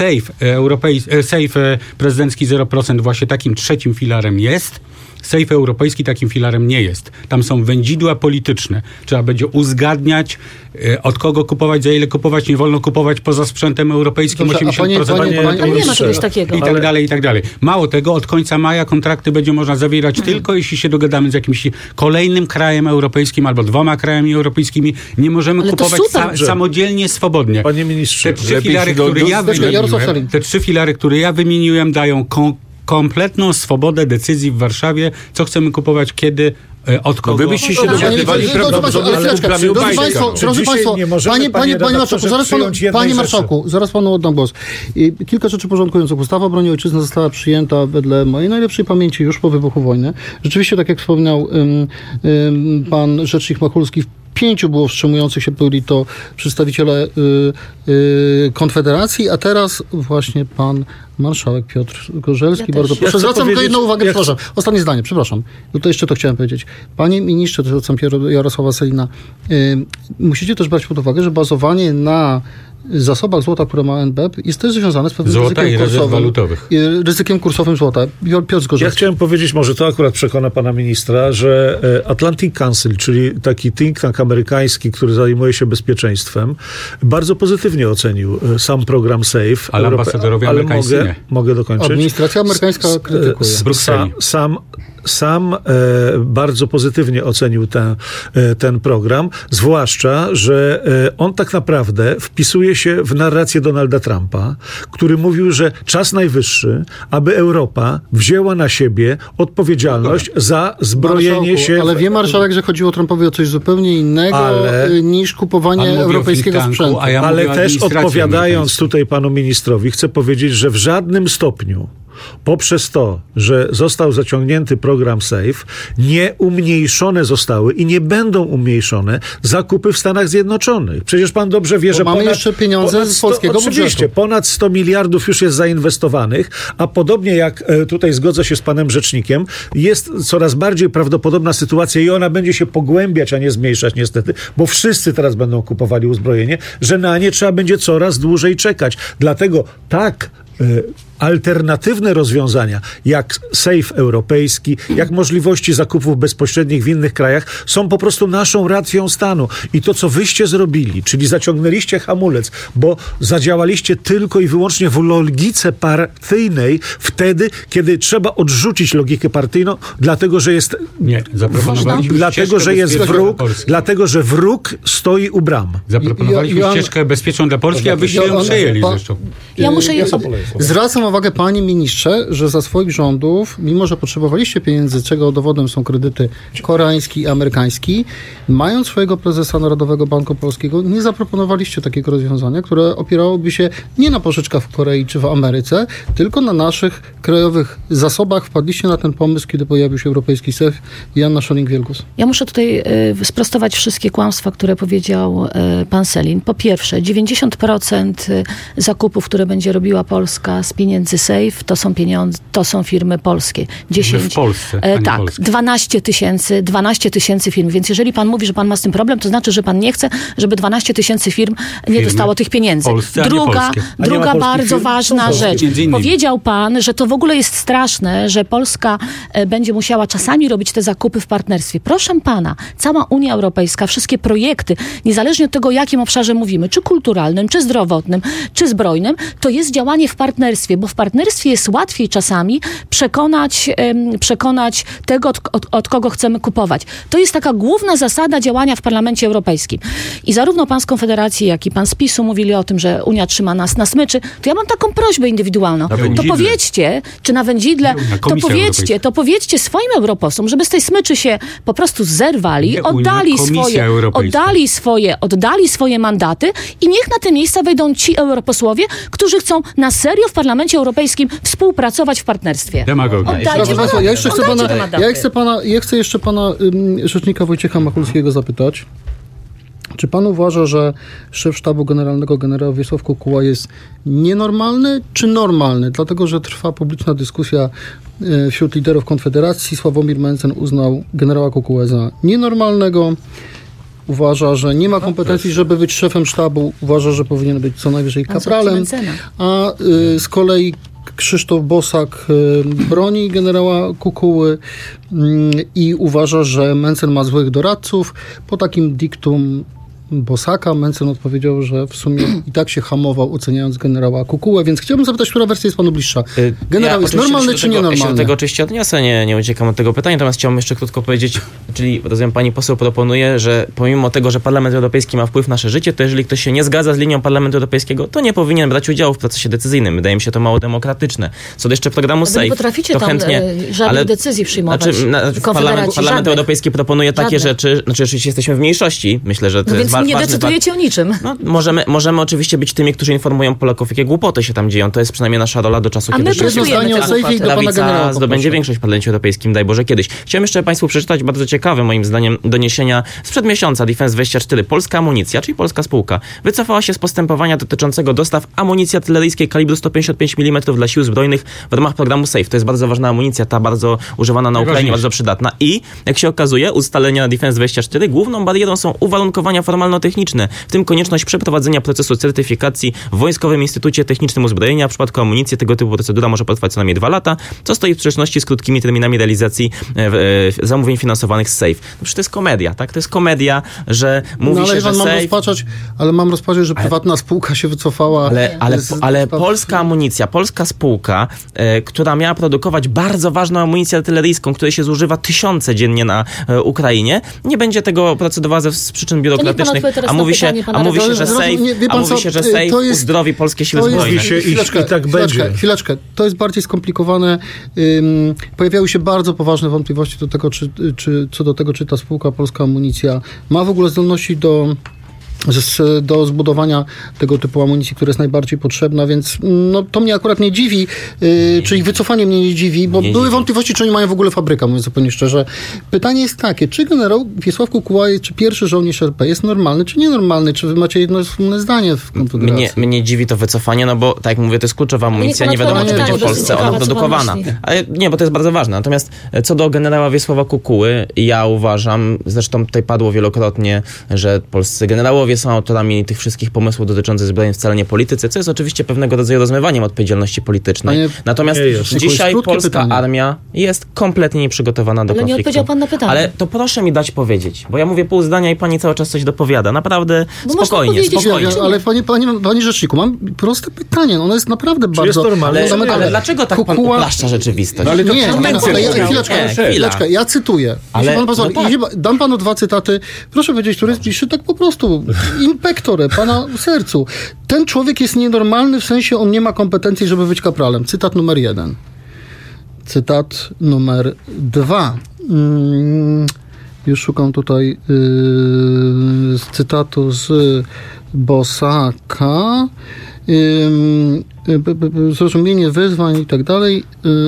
Safe prezydencki 0% właśnie takim trzecim filarem jest. Safe europejski takim filarem nie jest. Tam są wędzidła polityczne. Trzeba będzie uzgadniać, od kogo kupować, za ile kupować, nie wolno kupować poza sprzętem europejskim. Dobrze, 80%. Nie ma czegoś takiego. I tak dalej, i tak dalej. Mało tego, od końca maja kontrakty będzie można zawierać tylko jeśli się dogadamy z jakimś kolejnym krajem europejskim albo 2 krajami europejskimi. Nie możemy kupować samodzielnie, swobodnie. Panie ministrze, te trzy filary, które ja wymieniłem, dają kompletną swobodę decyzji w Warszawie, co chcemy kupować, kiedy, od kogo. Wy byście się dowiadywali Drodzy Państwo, panie marszałku, zaraz panu oddam głos. Kilka rzeczy porządkujących. Ustawa o obronie ojczyzny została przyjęta wedle mojej najlepszej pamięci już po wybuchu wojny. Rzeczywiście, tak jak wspominał pan rzecznik Machulski, 5 było wstrzymujących się, byli to przedstawiciele Konfederacji, a teraz właśnie pan marszałek Piotr Zgorzelski. Bardzo proszę. Zwracam tylko jedną uwagę, przepraszam. Ostatnie zdanie, przepraszam. No to jeszcze to chciałem powiedzieć. Panie ministrze, to zwracam Jarosława Sellina, musicie też brać pod uwagę, że bazowanie na zasobach złota, które ma NBP, jest też związane z pewnym ryzykiem kursowym złota. Piotr Zgorzelski. Ja chciałem powiedzieć, może to akurat przekona pana ministra, że Atlantic Council, czyli taki think tank amerykański, który zajmuje się bezpieczeństwem, bardzo pozytywnie ocenił sam program SAFE. Ale ambasadorowie amerykańscy nie. Mogę dokończyć. Administracja amerykańska krytykuje. Z Brukseli. Sam bardzo pozytywnie ocenił ten program, zwłaszcza, że on tak naprawdę wpisuje się w narrację Donalda Trumpa, który mówił, że czas najwyższy, aby Europa wzięła na siebie odpowiedzialność za zbrojenie się... Ale wie marszałek, że chodziło Trumpowi o coś zupełnie innego niż kupowanie europejskiego sprzętu. Ale też odpowiadając tutaj panu ministrowi, chcę powiedzieć, że w żadnym stopniu poprzez to, że został zaciągnięty program SAFE, nie umniejszone zostały i nie będą umniejszone zakupy w Stanach Zjednoczonych. Przecież pan dobrze wie, że mamy jeszcze pieniądze z polskiego budżetu. Oczywiście, ponad 100 miliardów już jest zainwestowanych, a podobnie jak tutaj zgodzę się z panem rzecznikiem, jest coraz bardziej prawdopodobna sytuacja i ona będzie się pogłębiać, a nie zmniejszać niestety, bo wszyscy teraz będą kupowali uzbrojenie, że na nie trzeba będzie coraz dłużej czekać. Dlatego alternatywne rozwiązania, jak SAFE europejski, jak możliwości zakupów bezpośrednich w innych krajach, są po prostu naszą racją stanu. I to, co wyście zrobili, czyli zaciągnęliście hamulec, bo zadziałaliście tylko i wyłącznie w logice partyjnej, wtedy, kiedy trzeba odrzucić logikę partyjną, dlatego, że jest... Nie, zaproponowaliśmy dlatego, że wróg stoi u bram. Zaproponowaliśmy ścieżkę bezpieczną dla Polski, a wyście ją przejęli zresztą. Zwracam uwagę, panie ministrze, że za swoich rządów, mimo że potrzebowaliście pieniędzy, czego dowodem są kredyty koreański i amerykański, mając swojego prezesa Narodowego Banku Polskiego, nie zaproponowaliście takiego rozwiązania, które opierałoby się nie na pożyczkach w Korei czy w Ameryce, tylko na naszych krajowych zasobach. Wpadliście na ten pomysł, kiedy pojawił się europejski SAFE i Anna Scheuring-Wielgus. Ja muszę tutaj sprostować wszystkie kłamstwa, które powiedział pan Sellin. Po pierwsze, 90% zakupów, które będzie robiła Polska z pieniędzy SAFE, to są firmy polskie. 10, w Polsce, tak, Polskie. 12 tysięcy firm. Więc jeżeli pan mówi, że pan ma z tym problem, to znaczy, że pan nie chce, żeby 12 tysięcy firm nie dostało tych pieniędzy. Polsce, druga bardzo ważna rzecz. Powiedział pan, że to w ogóle jest straszne, że Polska będzie musiała czasami robić te zakupy w partnerstwie. Proszę pana, cała Unia Europejska, wszystkie projekty, niezależnie od tego, o jakim obszarze mówimy, czy kulturalnym, czy zdrowotnym, czy zbrojnym, to jest działanie w partnerstwie, bo w partnerstwie jest łatwiej czasami przekonać tego, od kogo chcemy kupować. To jest taka główna zasada działania w Parlamencie Europejskim. I zarówno pan z Konfederacji, jak i pan z PiS-u mówili o tym, że Unia trzyma nas na smyczy, to ja mam taką prośbę indywidualną. To powiedzcie, czy na wędzidle, to powiedzcie swoim europosłom, żeby z tej smyczy się po prostu zerwali, oddali swoje mandaty i niech na te miejsca wejdą ci europosłowie, którzy chcą na serio w Parlamencie Europejskim współpracować w partnerstwie. Demagogia. Ja chcę jeszcze pana rzecznika Wojciecha Machulskiego zapytać. Czy pan uważa, że szef sztabu generalnego generał Wiesław Kukuła jest nienormalny czy normalny? Dlatego, że trwa publiczna dyskusja wśród liderów Konfederacji. Sławomir Mencen uznał generała Kukułę za nienormalnego. Uważa, że nie ma kompetencji, żeby być szefem sztabu. Uważa, że powinien być co najwyżej kapralem. A z kolei Krzysztof Bosak broni generała Kukuły i uważa, że Mencen ma złych doradców. Po takim diktum Bosaka Mencen odpowiedział, że w sumie i tak się hamował, oceniając generała Kukułę, więc chciałbym zapytać, która wersja jest panu bliższa? Generał jest normalny czy nienormalny? Ja się do tego oczywiście odniosę, nie uciekam od tego pytania, natomiast chciałbym jeszcze krótko powiedzieć, czyli rozumiem, pani poseł proponuje, że pomimo tego, że Parlament Europejski ma wpływ na nasze życie, to jeżeli ktoś się nie zgadza z linią Parlamentu Europejskiego, to nie powinien brać udziału w procesie decyzyjnym. Wydaje mi się to mało demokratyczne. Co do jeszcze programu SAFE, nie potraficie to tam chętnie, żadnych decyzji przyjmować. Parlament Europejski proponuje takie rzeczy, oczywiście jesteśmy w mniejszości, myślę, że to jest nie decydujecie o niczym. No, możemy oczywiście być tymi, którzy informują Polaków, jakie głupoty się tam dzieją. To jest przynajmniej nasza rola do czasu, kiedy prawica zdobędzie większość w Parlamencie Europejskim, daj Boże kiedyś. Chciałem jeszcze Państwu przeczytać bardzo ciekawe, moim zdaniem, doniesienia sprzed miesiąca Defense24. Polska Amunicja, czyli polska spółka, wycofała się z postępowania dotyczącego dostaw amunicji artyleryjskiej kalibru 155 mm dla sił zbrojnych w ramach programu SAFE. To jest bardzo ważna amunicja, ta bardzo używana na Ukrainie, bardzo przydatna. I, jak się okazuje, ustalenia Defense24 główną barierą są uwarunkowania formalno-techniczne, w tym konieczność przeprowadzenia procesu certyfikacji w Wojskowym Instytucie Technicznym Uzbrojenia. W przypadku amunicji tego typu procedura może potrwać co najmniej 2 lata, co stoi w sprzeczności z krótkimi terminami realizacji zamówień finansowanych z SAFE. No przecież to jest komedia, tak? To jest komedia, że mówi się, że SAFE... Ale mam rozpaczać, że prywatna spółka się wycofała. Ale polska amunicja, polska spółka, która miała produkować bardzo ważną amunicję artyleryjską, której się zużywa tysiące dziennie na Ukrainie, nie będzie tego procedowała z przyczyn biurokratycznych, a mówi się, że SAFE uzdrowi polskie siły zbrojne. I tak będzie. Chwileczkę. To jest bardziej skomplikowane. Pojawiały się bardzo poważne wątpliwości co do tego, czy ta spółka Polska Amunicja ma w ogóle zdolności do zbudowania tego typu amunicji, która jest najbardziej potrzebna, więc no, to mnie akurat nie dziwi, czyli wycofanie mnie nie dziwi, bo były wątpliwości, czy oni mają w ogóle fabrykę, mówiąc zupełnie szczerze. Pytanie jest takie, czy generał Wiesław Kukuła, czy pierwszy żołnierz RP jest normalny, czy nienormalny? Czy wy macie jedno wspólne zdanie w Konfederacji? Mnie dziwi to wycofanie, no bo tak jak mówię, to jest kluczowa amunicja, nie wiadomo, czy będzie w Polsce ona produkowana. Ale nie, bo to jest bardzo ważne. Natomiast co do generała Wiesława Kukuły, ja uważam, zresztą tutaj padło wielokrotnie, że polscy generałowie są autorami tych wszystkich pomysłów dotyczących zbrojeń, wcale nie politycy, co jest oczywiście pewnego rodzaju rozmywaniem odpowiedzialności politycznej. Natomiast dzisiaj polska armia jest kompletnie nieprzygotowana do konfliktu. Ale nie odpowiedział pan na pytanie. Ale to proszę mi dać powiedzieć, bo ja mówię pół zdania i pani cały czas coś dopowiada. Naprawdę spokojnie. Ale panie rzeczniku, mam proste pytanie. Ono jest naprawdę bardzo... Ale dlaczego tak pan uplaszcza rzeczywistość? Chwileczkę, ja cytuję. Dam panu 2 cytaty. Proszę powiedzieć, który jest bliższy tak po prostu. Impektorę, pana sercu. Ten człowiek jest nienormalny, w sensie on nie ma kompetencji, żeby być kapralem. Cytat numer 1. Cytat numer 2. Już szukam tutaj cytatu z Bosaka. Zrozumienie wyzwań i tak dalej.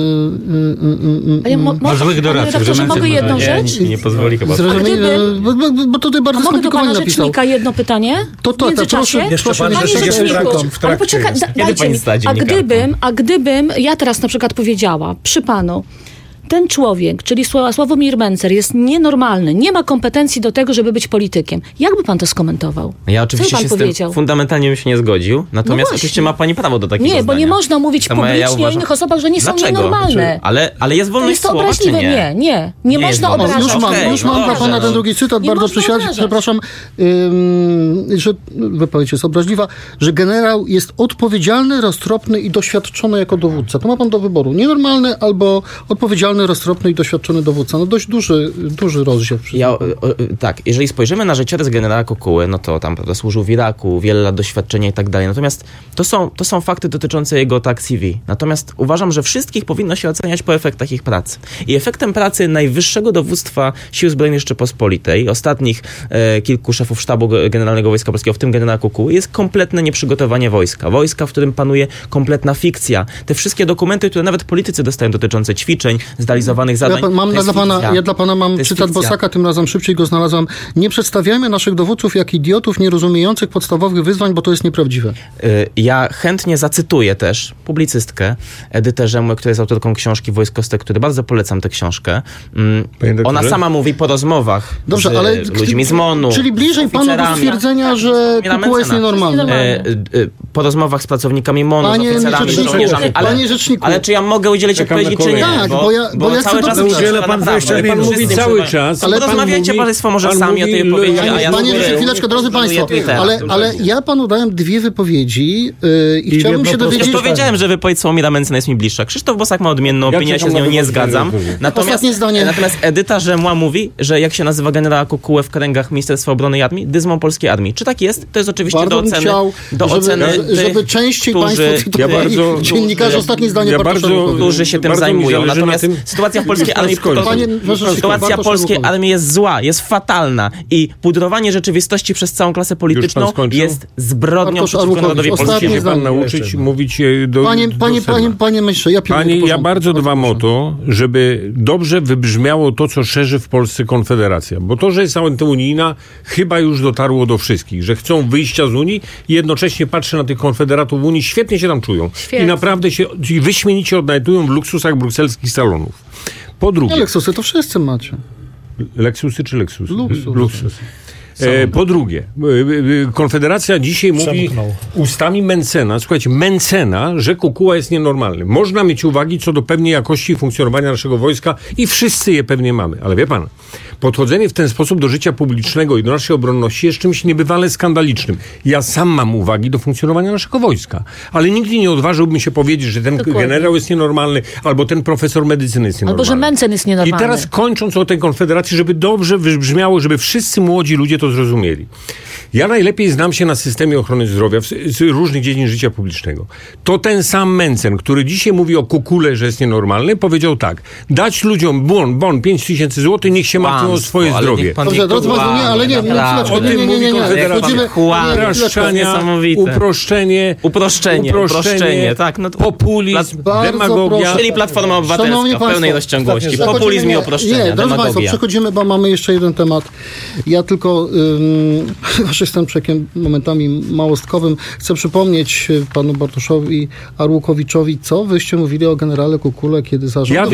Złych doradców, że mogę jedną rzecz? Nie pozwoli chyba. Bo tutaj bardzo skomplikowanie napisał. Mogę do pana rzecznika jedno pytanie? Proszę. Ale poczekaj, dajcie mi. A gdybym ja teraz na przykład powiedziała przy panu, ten człowiek, czyli Sławomir Mencen, jest nienormalny, nie ma kompetencji do tego, żeby być politykiem. Jak by pan to skomentował? Ja oczywiście się z tym fundamentalnie bym się nie zgodził, natomiast oczywiście ma pani prawo do takiego zdania. Nie, bo nie można mówić publicznie o innych osobach, że nie są nienormalne. Ale jest wolność słowa, czy nie? Nie można obrażać. Już mam dla pana ten drugi cytat, bardzo przepraszam, że wypowiedź jest obraźliwa, że generał jest odpowiedzialny, roztropny i doświadczony jako dowódca. To ma pan do wyboru. Nienormalny albo odpowiedzialny, roztropny i doświadczony dowódca. No dość duży rozdział. Tak, jeżeli spojrzymy na życiorys generała Kukuły, no to tam służył w Iraku, wiele lat doświadczenia i tak dalej. Natomiast to są fakty dotyczące jego CV. Natomiast uważam, że wszystkich powinno się oceniać po efektach ich pracy. I efektem pracy najwyższego dowództwa Sił Zbrojnych Rzeczypospolitej, ostatnich kilku szefów sztabu generalnego Wojska Polskiego, w tym generała Kukuły, jest kompletne nieprzygotowanie wojska. Wojska, w którym panuje kompletna fikcja. Te wszystkie dokumenty, które nawet politycy dostają dotyczące ćwiczeń, zdetalizowanych zadań. Ja dla pana mam cytat Bosaka, tym razem szybciej go znalazłam. Nie przedstawiajmy naszych dowódców jak idiotów nierozumiejących podstawowych wyzwań, bo to jest nieprawdziwe. Ja chętnie zacytuję też publicystkę Edytę Rzemłę, która jest autorką książki Wojsko z tektury. Bardzo polecam tę książkę. Ona sama mówi po rozmowach z ludźmi z MON-u. Czyli bliżej panu do stwierdzenia, że kukuła jest nienormalny. Po rozmowach z pracownikami MON-u, z oficerami, z żołnierzami. Ale czy ja mogę udzielić odpowiedzi, czy nie? Tak, bo ja cały czas udziela pan 20 minut. Pan mówi cały czas. Ale rozmawiajcie państwo może sami o tej wypowiedzi, a ja chwileczkę, drodzy państwo, ale ja panu dałem 2 wypowiedzi i chciałbym się dowiedzieć... Już powiedziałem, że wypowiedź Sławomira Mencyna jest mi bliższa. Krzysztof Bosak ma odmienną opinię, ja się z nią nie zgadzam. Natomiast Edyta Rzemła mówi, że jak się nazywa generała Kukułę w kręgach Ministerstwa Obrony i Armii, dyzmą polskiej armii. Czy tak jest? To jest oczywiście do oceny żeby częściej państwo dziennikarze ostatnie zdanie którzy się tym zajmują. Natomiast sytuacja w polskiej armii jest zła, jest fatalna i pudrowanie rzeczywistości przez całą klasę polityczną jest zbrodnią przeciwko narodowi polskiemu. Musi pan nauczyć mówić do Panie myślę, ja bardzo dbam o to, żeby dobrze wybrzmiało to, co szerzy w Polsce Konfederacja. Bo to, że jest antyunijna, chyba już dotarło do wszystkich, że chcą wyjścia z Unii i jednocześnie patrzę na tych konfederatów w Unii, świetnie się tam czują. Świetnie. I naprawdę się wyśmienicie odnajdują w luksusach brukselskich salonów. Po drugie... Lexusy to wszyscy macie. Lexusy czy Lexus? Luksus. Po drugie, Konfederacja dzisiaj mówi ustami Mencena, słuchajcie, że Kukuła jest nienormalny. Można mieć uwagi co do pewnej jakości funkcjonowania naszego wojska i wszyscy je pewnie mamy. Ale wie pan, podchodzenie w ten sposób do życia publicznego i do naszej obronności jest czymś niebywale skandalicznym. Ja sam mam uwagi do funkcjonowania naszego wojska, ale nigdy nie odważyłbym się powiedzieć, że ten generał jest nienormalny, albo ten profesor medycyny jest nienormalny. Albo że Mencen jest nienormalny. I teraz kończąc o tej Konfederacji, żeby dobrze wybrzmiało, żeby wszyscy młodzi ludzie to zrozumieli. Ja najlepiej znam się na systemie ochrony zdrowia z różnych dziedzin życia publicznego. To ten sam Mencen, który dzisiaj mówi o Kukule, że jest nienormalny, powiedział tak: dać ludziom bon 5 000 złotych, niech się martwią o swoje zdrowie. Dobrze, drodzy państwo, ale nie. Uproszczenie, tak, no to populizm, demagogia. Czyli Platforma Obywatelska w pełnej rozciągłości. Populizm i uproszczenie, drodzy państwo, przechodzimy, bo mamy jeszcze jeden temat. Ja tylko jestem człowiekiem momentami małostkowym. Chcę przypomnieć panu Bartoszowi Arłukowiczowi, co wyście mówili o generale Kukule, kiedy zarządzał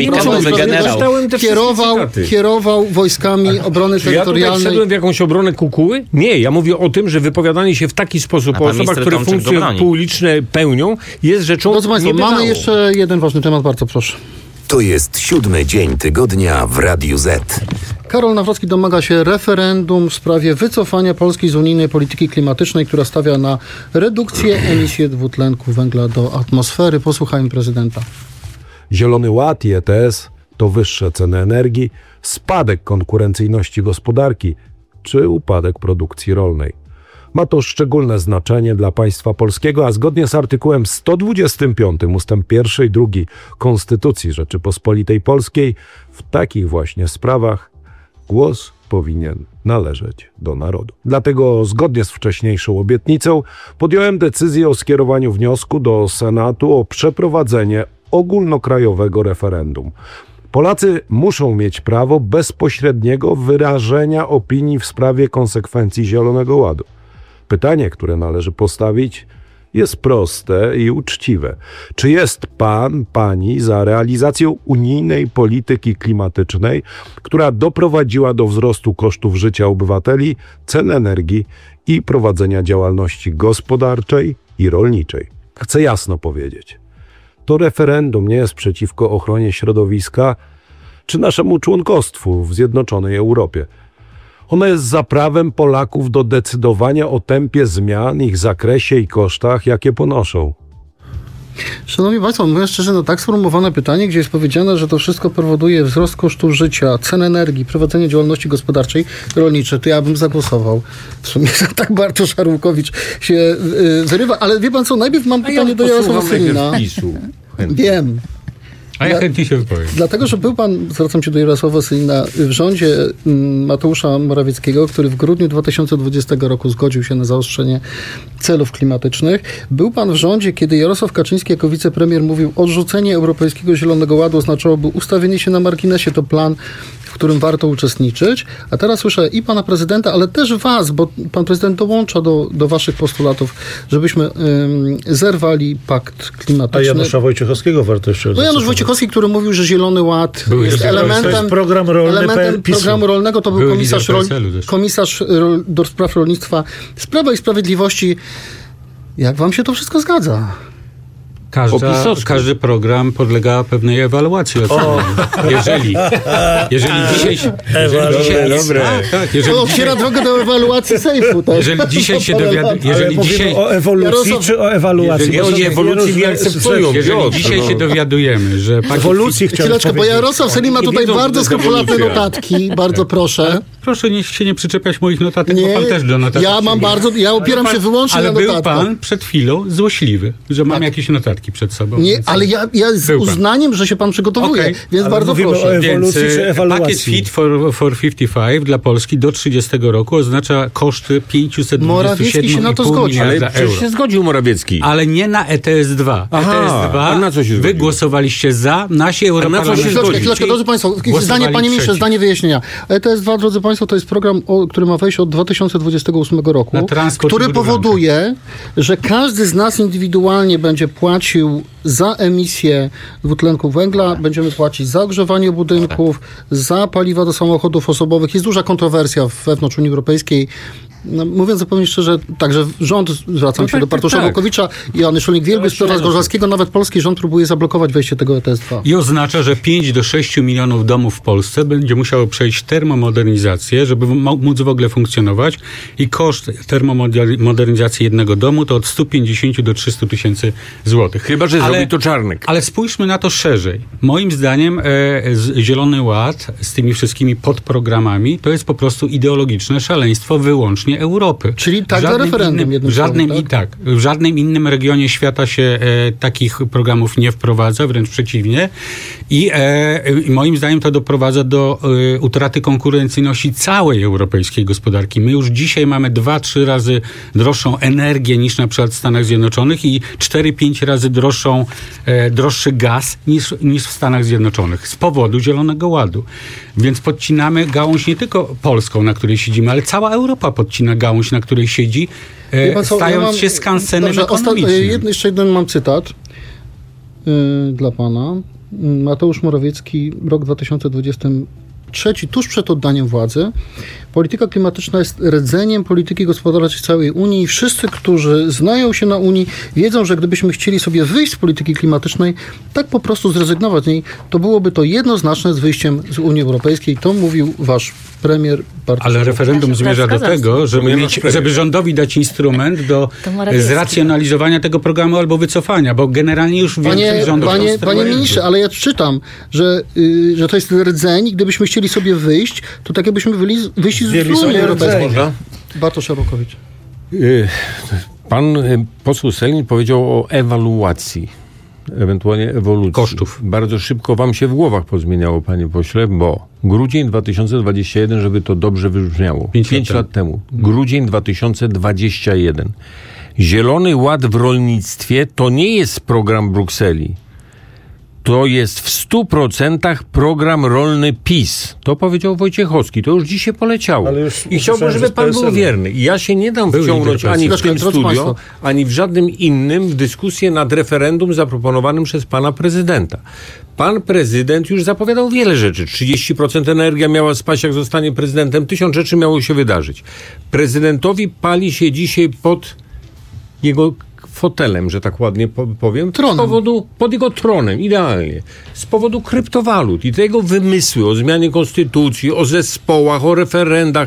kierował wojskami obrony terytorialnej. Ja tutaj wszedłem w jakąś obronę Kukuły? Nie, ja mówię o tym, że wypowiadanie się w taki sposób o osobach, które funkcje publiczne pełnią, jest rzeczą niebywałą. Mamy jeszcze jeden ważny temat, bardzo proszę. To jest 7. dzień tygodnia w Radiu Z. Karol Nawrocki domaga się referendum w sprawie wycofania Polski z unijnej polityki klimatycznej, która stawia na redukcję emisji dwutlenku węgla do atmosfery. Posłuchajmy prezydenta. Zielony Ład i ETS to wyższe ceny energii, spadek konkurencyjności gospodarki czy upadek produkcji rolnej. Ma to szczególne znaczenie dla państwa polskiego, a zgodnie z artykułem 125 ustęp 1 i 2 Konstytucji Rzeczypospolitej Polskiej w takich właśnie sprawach głos powinien należeć do narodu. Dlatego zgodnie z wcześniejszą obietnicą podjąłem decyzję o skierowaniu wniosku do Senatu o przeprowadzenie ogólnokrajowego referendum. Polacy muszą mieć prawo bezpośredniego wyrażenia opinii w sprawie konsekwencji Zielonego Ładu. Pytanie, które należy postawić, jest proste i uczciwe. Czy jest pani za realizacją unijnej polityki klimatycznej, która doprowadziła do wzrostu kosztów życia obywateli, cen energii i prowadzenia działalności gospodarczej i rolniczej? Chcę jasno powiedzieć. To referendum nie jest przeciwko ochronie środowiska czy naszemu członkostwu w Zjednoczonej Europie. Ono jest za prawem Polaków do decydowania o tempie zmian, ich zakresie i kosztach, jakie ponoszą. Szanowni Państwo, mówię szczerze, tak sformułowane pytanie, gdzie jest powiedziane, że to wszystko powoduje wzrost kosztów życia, cen energii, prowadzenie działalności gospodarczej, rolniczej, to ja bym zagłosował. W sumie tak Bartosz Arłukowicz się wyrywa, ale wie pan co, najpierw mam pytanie do Jarosława Sellina. Wiem. A ja chętnie się wypowiem. Dlatego, że był pan, zwracam się do Jarosława Sellina, w rządzie Mateusza Morawieckiego, który w grudniu 2020 roku zgodził się na zaostrzenie celów klimatycznych. Był pan w rządzie, kiedy Jarosław Kaczyński jako wicepremier mówił, odrzucenie Europejskiego Zielonego Ładu oznaczałoby ustawienie się na marginesie, to plan, w którym warto uczestniczyć. A teraz słyszę i pana prezydenta, ale też was, bo pan prezydent dołącza do waszych postulatów, żebyśmy zerwali pakt klimatyczny. A Janusza Wojciechowskiego warto jeszcze Janusz Wojciechowski, który mówił, że Zielony Ład jest elementem programu rolnego, to był komisarz do spraw rolnictwa z Prawa i Sprawiedliwości. Jak wam się to wszystko zgadza? Każdy program podlega pewnej ewaluacji. Jeżeli dzisiaj otwiera drogę do ewaluacji sejfu. Tak? Jeżeli dzisiaj się mówimy o ewolucji czy o ewaluacji? Jeżeli dzisiaj się dowiadujemy, że chwileczkę, bo Jarosław Sellin ma tutaj bardzo skrupulatne notatki. Bardzo proszę. Proszę się nie przyczepiać moich notatek, bo pan też do notatek. Ja opieram się wyłącznie na notatkach. Ale był pan przed chwilą złośliwy, że mam jakieś notatki przed sobą. Nie, ale ja z uznaniem, że się pan przygotowuje, więc ale bardzo proszę. O ewolucji czy ewaluacji? Pakiet Fit for 55 dla Polski do 30 roku oznacza koszty 527,5 miliarda euro. Przecież się zgodził Morawiecki. Ale nie na ETS-2. ETS-2 na co się wy głosowaliście za, nasi europarlamentarzyści. Chwileczkę, drodzy państwo, zdanie, panie ministrze, zdanie wyjaśnienia. ETS-2, drodzy państwo, to jest program, który ma wejść od 2028 roku, który powoduje, że każdy z nas indywidualnie będzie płacił za emisję dwutlenku węgla, będziemy płacić za ogrzewanie budynków, za paliwa do samochodów osobowych. Jest duża kontrowersja wewnątrz Unii Europejskiej. No, mówiąc zupełnie szczerze, także rząd, zwracam się do Bartosza Wołkowicza, Joanny Szulnik-Wielgus, Piotra Zgorzelskiego, nawet polski rząd próbuje zablokować wejście tego ETS-2. I oznacza, że 5 do 6 milionów domów w Polsce będzie musiało przejść termomodernizację, żeby móc w ogóle funkcjonować i koszt termomodernizacji jednego domu to od 150 do 300 tysięcy złotych. Chyba, że zrobi to Czarnek. Ale spójrzmy na to szerzej. Moim zdaniem Zielony Ład z tymi wszystkimi podprogramami to jest po prostu ideologiczne szaleństwo wyłącznie Europy. Czyli tak za referendum. W żadnym innym regionie świata się takich programów nie wprowadza, wręcz przeciwnie. I moim zdaniem to doprowadza do utraty konkurencyjności całej europejskiej gospodarki. My już dzisiaj mamy 2-3 razy droższą energię niż na przykład w Stanach Zjednoczonych i 4-5 razy droższy gaz niż w Stanach Zjednoczonych z powodu Zielonego Ładu. Więc podcinamy gałąź nie tylko polską, na której siedzimy, ale cała Europa podcina gałąź, na której siedzi, stając się skansenem ekonomicznym. Jeszcze jeden mam cytat dla pana. Mateusz Morawiecki, rok 2023, tuż przed oddaniem władzy. Polityka klimatyczna jest rdzeniem polityki gospodarczej całej Unii i wszyscy, którzy znają się na Unii, wiedzą, że gdybyśmy chcieli sobie wyjść z polityki klimatycznej, tak po prostu zrezygnować z niej, to byłoby to jednoznaczne z wyjściem z Unii Europejskiej. To mówił wasz premier Bartosz. Ale referendum zmierza do tego, żeby rządowi dać instrument do zracjonalizowania tego programu albo wycofania, bo generalnie już większość rządów... Panie ministrze, ale ja czytam, że to jest rdzeń i gdybyśmy chcieli sobie wyjść, to tak jakbyśmy wyjść z Unii Europejskiej. Bartosz Arłukowicz. Pan poseł Sellin powiedział o ewaluacji, ewentualnie ewolucji. Kosztów. Bardzo szybko wam się w głowach pozmieniało, panie pośle, bo grudzień 2021, żeby to dobrze wybrzmiało. 5 lat temu. Grudzień 2021. Zielony Ład w rolnictwie to nie jest program Brukseli. To jest w 100% program rolny PiS. To powiedział Wojciechowski. To już dzisiaj poleciało. I chciałbym, żeby pan był wierny. I ja się nie dam wciągnąć ani w tym studio, ani w żadnym innym w dyskusję nad referendum zaproponowanym przez pana prezydenta. Pan prezydent już zapowiadał wiele rzeczy. 30% energia miała spaść, jak zostanie prezydentem. 1000 rzeczy miało się wydarzyć. Prezydentowi pali się dzisiaj pod jego fotelem, że tak ładnie powiem, pod jego tronem, idealnie, z powodu kryptowalut i tego wymysły o zmianie konstytucji, o zespołach, o referendach,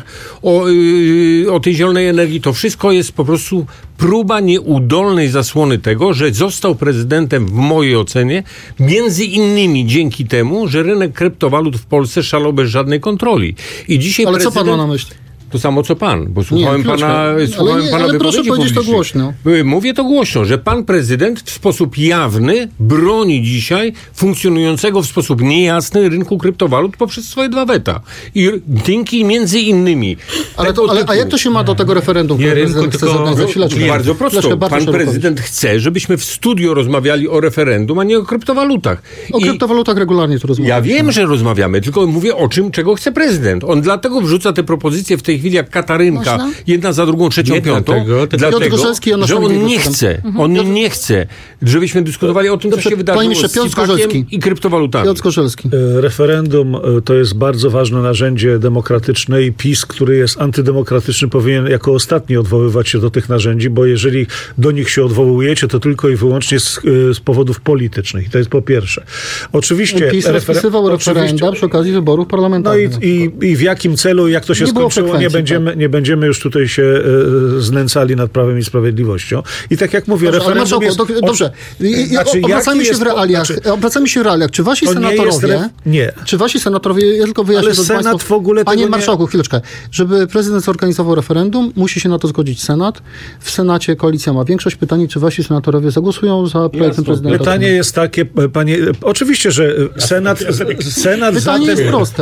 o tej zielonej energii, to wszystko jest po prostu próba nieudolnej zasłony tego, że został prezydentem w mojej ocenie, między innymi dzięki temu, że rynek kryptowalut w Polsce szalał bez żadnej kontroli. I dzisiaj ale co pan ma na myśli? To samo co pan, bo słuchałem pana ale proszę powiedzieć to głośno. Mówię to głośno, że pan prezydent w sposób jawny broni dzisiaj funkcjonującego w sposób niejasny rynku kryptowalut poprzez swoje 2 weta. I dzięki między innymi... A jak to się ma do tego referendum? Nie rynku, tylko bardzo prosto. Pan prezydent chce, żebyśmy w studio rozmawiali o referendum, a nie o kryptowalutach. O kryptowalutach regularnie tu rozmawiamy. Ja wiem, że rozmawiamy, tylko mówię o czym, czego chce prezydent. On dlatego wrzuca te propozycje w tej chwili jak Katarynka, jedna za drugą, trzecią, piątą, dlatego, że on nie chce, żebyśmy dyskutowali o tym, co się wydarzyło z CIPAK-iem i kryptowalutami. Piotr Zgorzelski. Referendum to jest bardzo ważne narzędzie demokratyczne i PiS, który jest antydemokratyczny, powinien jako ostatni odwoływać się do tych narzędzi, bo jeżeli do nich się odwołujecie, to tylko i wyłącznie z powodów politycznych. I to jest po pierwsze. Oczywiście PiS rozpisywał referenda przy okazji wyborów parlamentarnych. No i w jakim celu, jak to się skończyło, nie będziemy już tutaj się znęcali nad Prawem i Sprawiedliwością. I tak jak mówię, referendum jest... Dobrze. Obracamy się w realiach. Czy wasi senatorowie... Nie. Czy wasi senatorowie... Ja tylko wyjaśnię Ale Senat państwu, w ogóle Panie marszałku, chwileczkę. Żeby prezydent zorganizował referendum, musi się na to zgodzić Senat. W Senacie koalicja ma większość. Pytanie, czy wasi senatorowie zagłosują za projektem prezydenta? Pytanie jest takie, panie... Oczywiście, że Senat pytanie jest proste.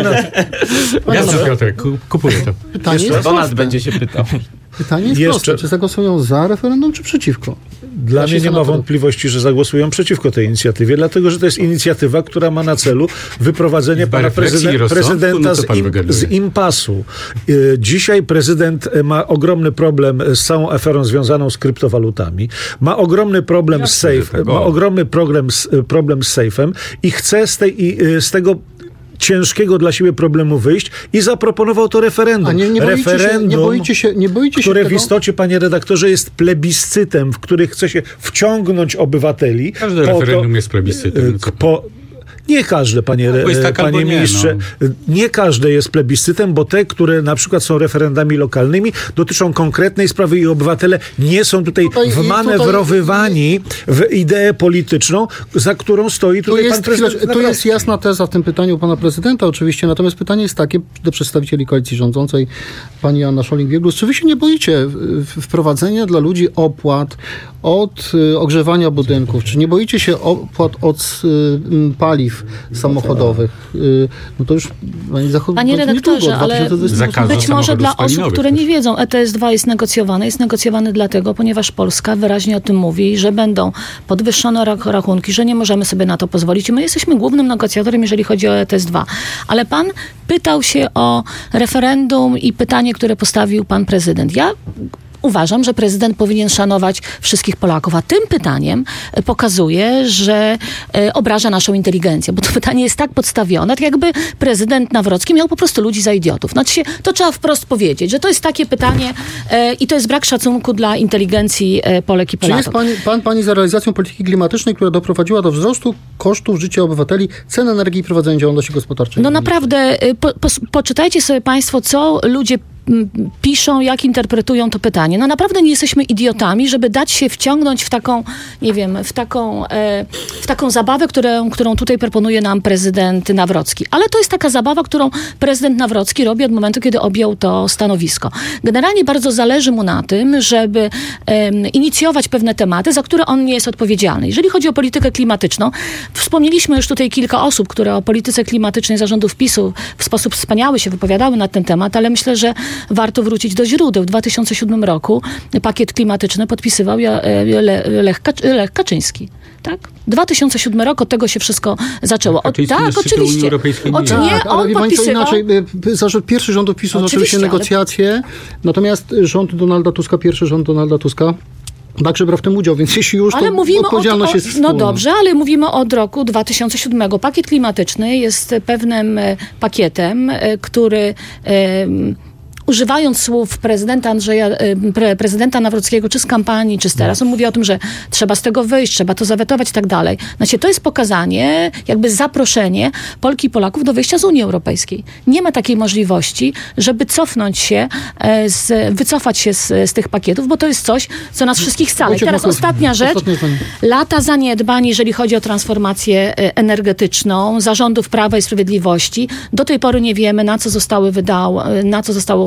Jasne, Piotrek, kupuję to. Pytanie jest Donald będzie się pytał. Pytanie jest proste. Czy zagłosują za referendum, czy przeciwko? Dla mnie nie ma wątpliwości, że zagłosują przeciwko tej inicjatywie, dlatego, że to jest inicjatywa, która ma na celu wyprowadzenie pana prezydenta z impasu. Dzisiaj prezydent ma ogromny problem z całą aferą związaną z kryptowalutami, ma ogromny problem problem z sejfem i chce z tego ciężkiego dla siebie problemu wyjść i zaproponował to referendum. A nie boicie się które tego? W istocie, panie redaktorze, jest plebiscytem, w który chce się wciągnąć obywateli. Każde referendum jest plebiscytem. Nie każde, panie ministrze. Nie każde jest plebiscytem, bo te, które na przykład są referendami lokalnymi, dotyczą konkretnej sprawy i obywatele nie są tutaj wmanewrowywani w ideę polityczną, za którą stoi tutaj pan prezydent. Tu jest jasna teza w tym pytaniu pana prezydenta oczywiście, natomiast pytanie jest takie do przedstawicieli koalicji rządzącej, pani Joanna Scheuring-Wielgus, czy wy się nie boicie wprowadzenia dla ludzi opłat od ogrzewania budynków? Czy nie boicie się opłat od paliw samochodowych? No to już Panie redaktorze, ale być może dla osób, które nie wiedzą, ETS-2 jest negocjowany. Jest negocjowany dlatego, ponieważ Polska wyraźnie o tym mówi, że będą podwyższone rachunki, że nie możemy sobie na to pozwolić. I my jesteśmy głównym negocjatorem, jeżeli chodzi o ETS-2. Ale pan pytał się o referendum i pytanie, które postawił pan prezydent. Ja uważam, że prezydent powinien szanować wszystkich Polaków, a tym pytaniem pokazuje, że obraża naszą inteligencję, bo to pytanie jest tak podstawione, tak jakby prezydent Nawrocki miał po prostu ludzi za idiotów. Znaczy to trzeba wprost powiedzieć, że to jest takie pytanie i to jest brak szacunku dla inteligencji Polek i Polaków. Czy jest pani za realizacją polityki klimatycznej, która doprowadziła do wzrostu kosztów życia obywateli, cen energii i prowadzenia działalności gospodarczej? No naprawdę, poczytajcie sobie państwo, co ludzie piszą, jak interpretują to pytanie. No naprawdę nie jesteśmy idiotami, żeby dać się wciągnąć w taką, nie wiem, w taką zabawę, którą tutaj proponuje nam prezydent Nawrocki. Ale to jest taka zabawa, którą prezydent Nawrocki robi od momentu, kiedy objął to stanowisko. Generalnie bardzo zależy mu na tym, żeby inicjować pewne tematy, za które on nie jest odpowiedzialny. Jeżeli chodzi o politykę klimatyczną, wspomnieliśmy już tutaj kilka osób, które o polityce klimatycznej zarządów PiS-u w sposób wspaniały się wypowiadały na ten temat, ale myślę, że warto wrócić do źródeł. W 2007 roku pakiet klimatyczny podpisywał Lech Kaczyński. Tak? 2007 rok, od tego się wszystko zaczęło. Tak, oczywiście. On podpisywał. Pierwszy rząd PiS-u zaczęły się negocjacje, natomiast pierwszy rząd Donalda Tuska także brał w tym udział, więc jeśli już to odpowiedzialność jest wspólna. No dobrze, ale mówimy od roku 2007. Pakiet klimatyczny jest pewnym pakietem, który używając słów prezydenta Nawrockiego, czy z kampanii, czy z teraz, on mówi o tym, że trzeba z tego wyjść, trzeba to zawetować i tak dalej. Znaczy, to jest pokazanie, jakby zaproszenie Polki i Polaków do wyjścia z Unii Europejskiej. Nie ma takiej możliwości, żeby wycofać się z tych pakietów, bo to jest coś, co nas wszystkich scala. I teraz ostatnia rzecz. Lata zaniedbań, jeżeli chodzi o transformację energetyczną zarządów Prawa i Sprawiedliwości. Do tej pory nie wiemy, na co zostało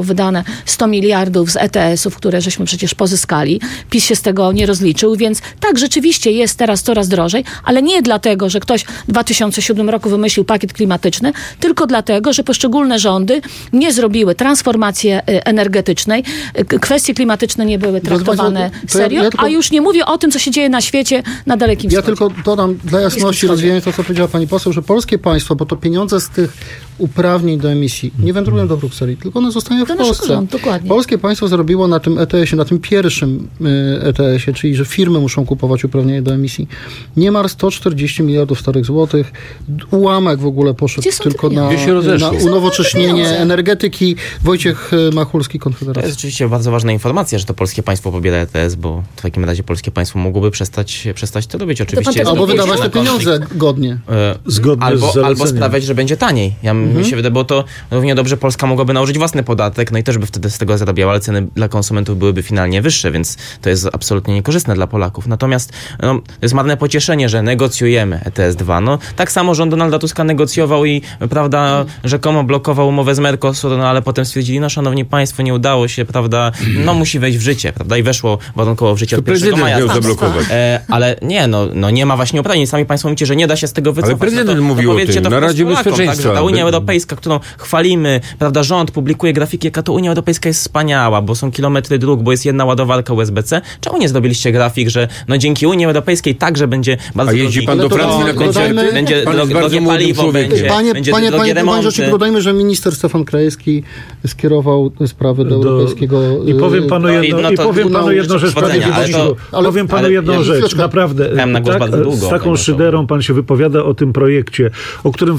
wydane 100 miliardów z ETS-ów, które żeśmy przecież pozyskali. PiS się z tego nie rozliczył, więc tak, rzeczywiście jest teraz coraz drożej, ale nie dlatego, że ktoś w 2007 roku wymyślił pakiet klimatyczny, tylko dlatego, że poszczególne rządy nie zrobiły transformacji energetycznej, kwestie klimatyczne nie były traktowane serio, a już nie mówię o tym, co się dzieje na świecie na Dalekim Wschodzie. Ja tylko dodam dla jasności, rozwijając to, co powiedziała pani poseł, że polskie państwo, bo to pieniądze z tych uprawnień do emisji nie wędrują do Brukseli, tylko one zostają w Polsce. Dokładnie. Polskie państwo zarobiło na tym ETS-ie, na tym pierwszym ETS-ie, czyli że firmy muszą kupować uprawnienia do emisji, niemal 140 miliardów starych złotych. Ułamek w ogóle poszedł tylko na unowocześnienie energetyki. Wojciech Machulski, Konfederacja. To jest oczywiście bardzo ważna informacja, że to polskie państwo pobiera ETS, bo w takim razie polskie państwo mogłoby przestać to robić. Oczywiście albo wydawać te pieniądze godnie. Albo sprawiać, że będzie taniej. Mi się wydaje, bo to równie dobrze Polska mogłaby nałożyć własny podatek, no i też by wtedy z tego zarabiała, ale ceny dla konsumentów byłyby finalnie wyższe, więc to jest absolutnie niekorzystne dla Polaków. Natomiast to jest marne pocieszenie, że negocjujemy ETS-2. No, tak samo rząd Donalda Tuska negocjował i prawda, rzekomo blokował umowę z Mercosur, no ale potem stwierdzili, no szanowni państwo, nie udało się, prawda, no musi wejść w życie, prawda, i weszło warunkowo w życie od 1 maja. Miał zablokować. Ale nie, no nie ma właśnie uprawnień. Sami państwo mówicie, że nie da się z tego wycofać. Ale prezydent mówił o tym na Radzie Bezpieczeństwa. Tak, ta Unia Europejska, którą chwalimy, prawda, rząd publikuje grafiki, jaka to Unia Europejska jest wspaniała, bo są kilometry dróg, bo jest jedna ładowarka USB-C. Czemu nie zrobiliście grafik, że no dzięki Unii Europejskiej także będzie bardzo drogi... A jeździ pan do Francji na koncerty? Będzie drogie paliwo, będzie drogie remonty. Dodajmy, że minister Stefan Krajewski skierował sprawy do Europejskiego... I powiem panu jedną rzecz, panie Wójciku. Powiem panu jedną rzecz, naprawdę. Z taką szyderą pan się wypowiada o tym projekcie, o którym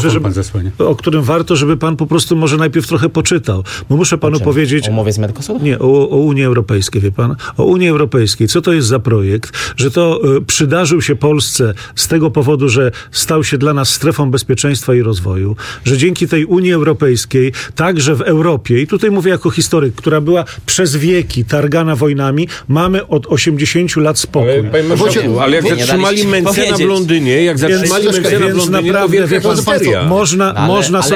warto, żeby pan po prostu może najpierw trochę poczytał. Bo muszę panu powiedzieć... O umowie z Mercosur? Nie, o Unii Europejskiej, wie pan. O Unii Europejskiej. Co to jest za projekt? Że to przydarzył się Polsce z tego powodu, że stał się dla nas strefą bezpieczeństwa i rozwoju. Że dzięki tej Unii Europejskiej, także w Europie, i tutaj mówię jako historyk, która była przez wieki targana wojnami, mamy od 80 lat spokój. Ale jak zatrzymali Mencena w Londynie, to naprawdę, można sobie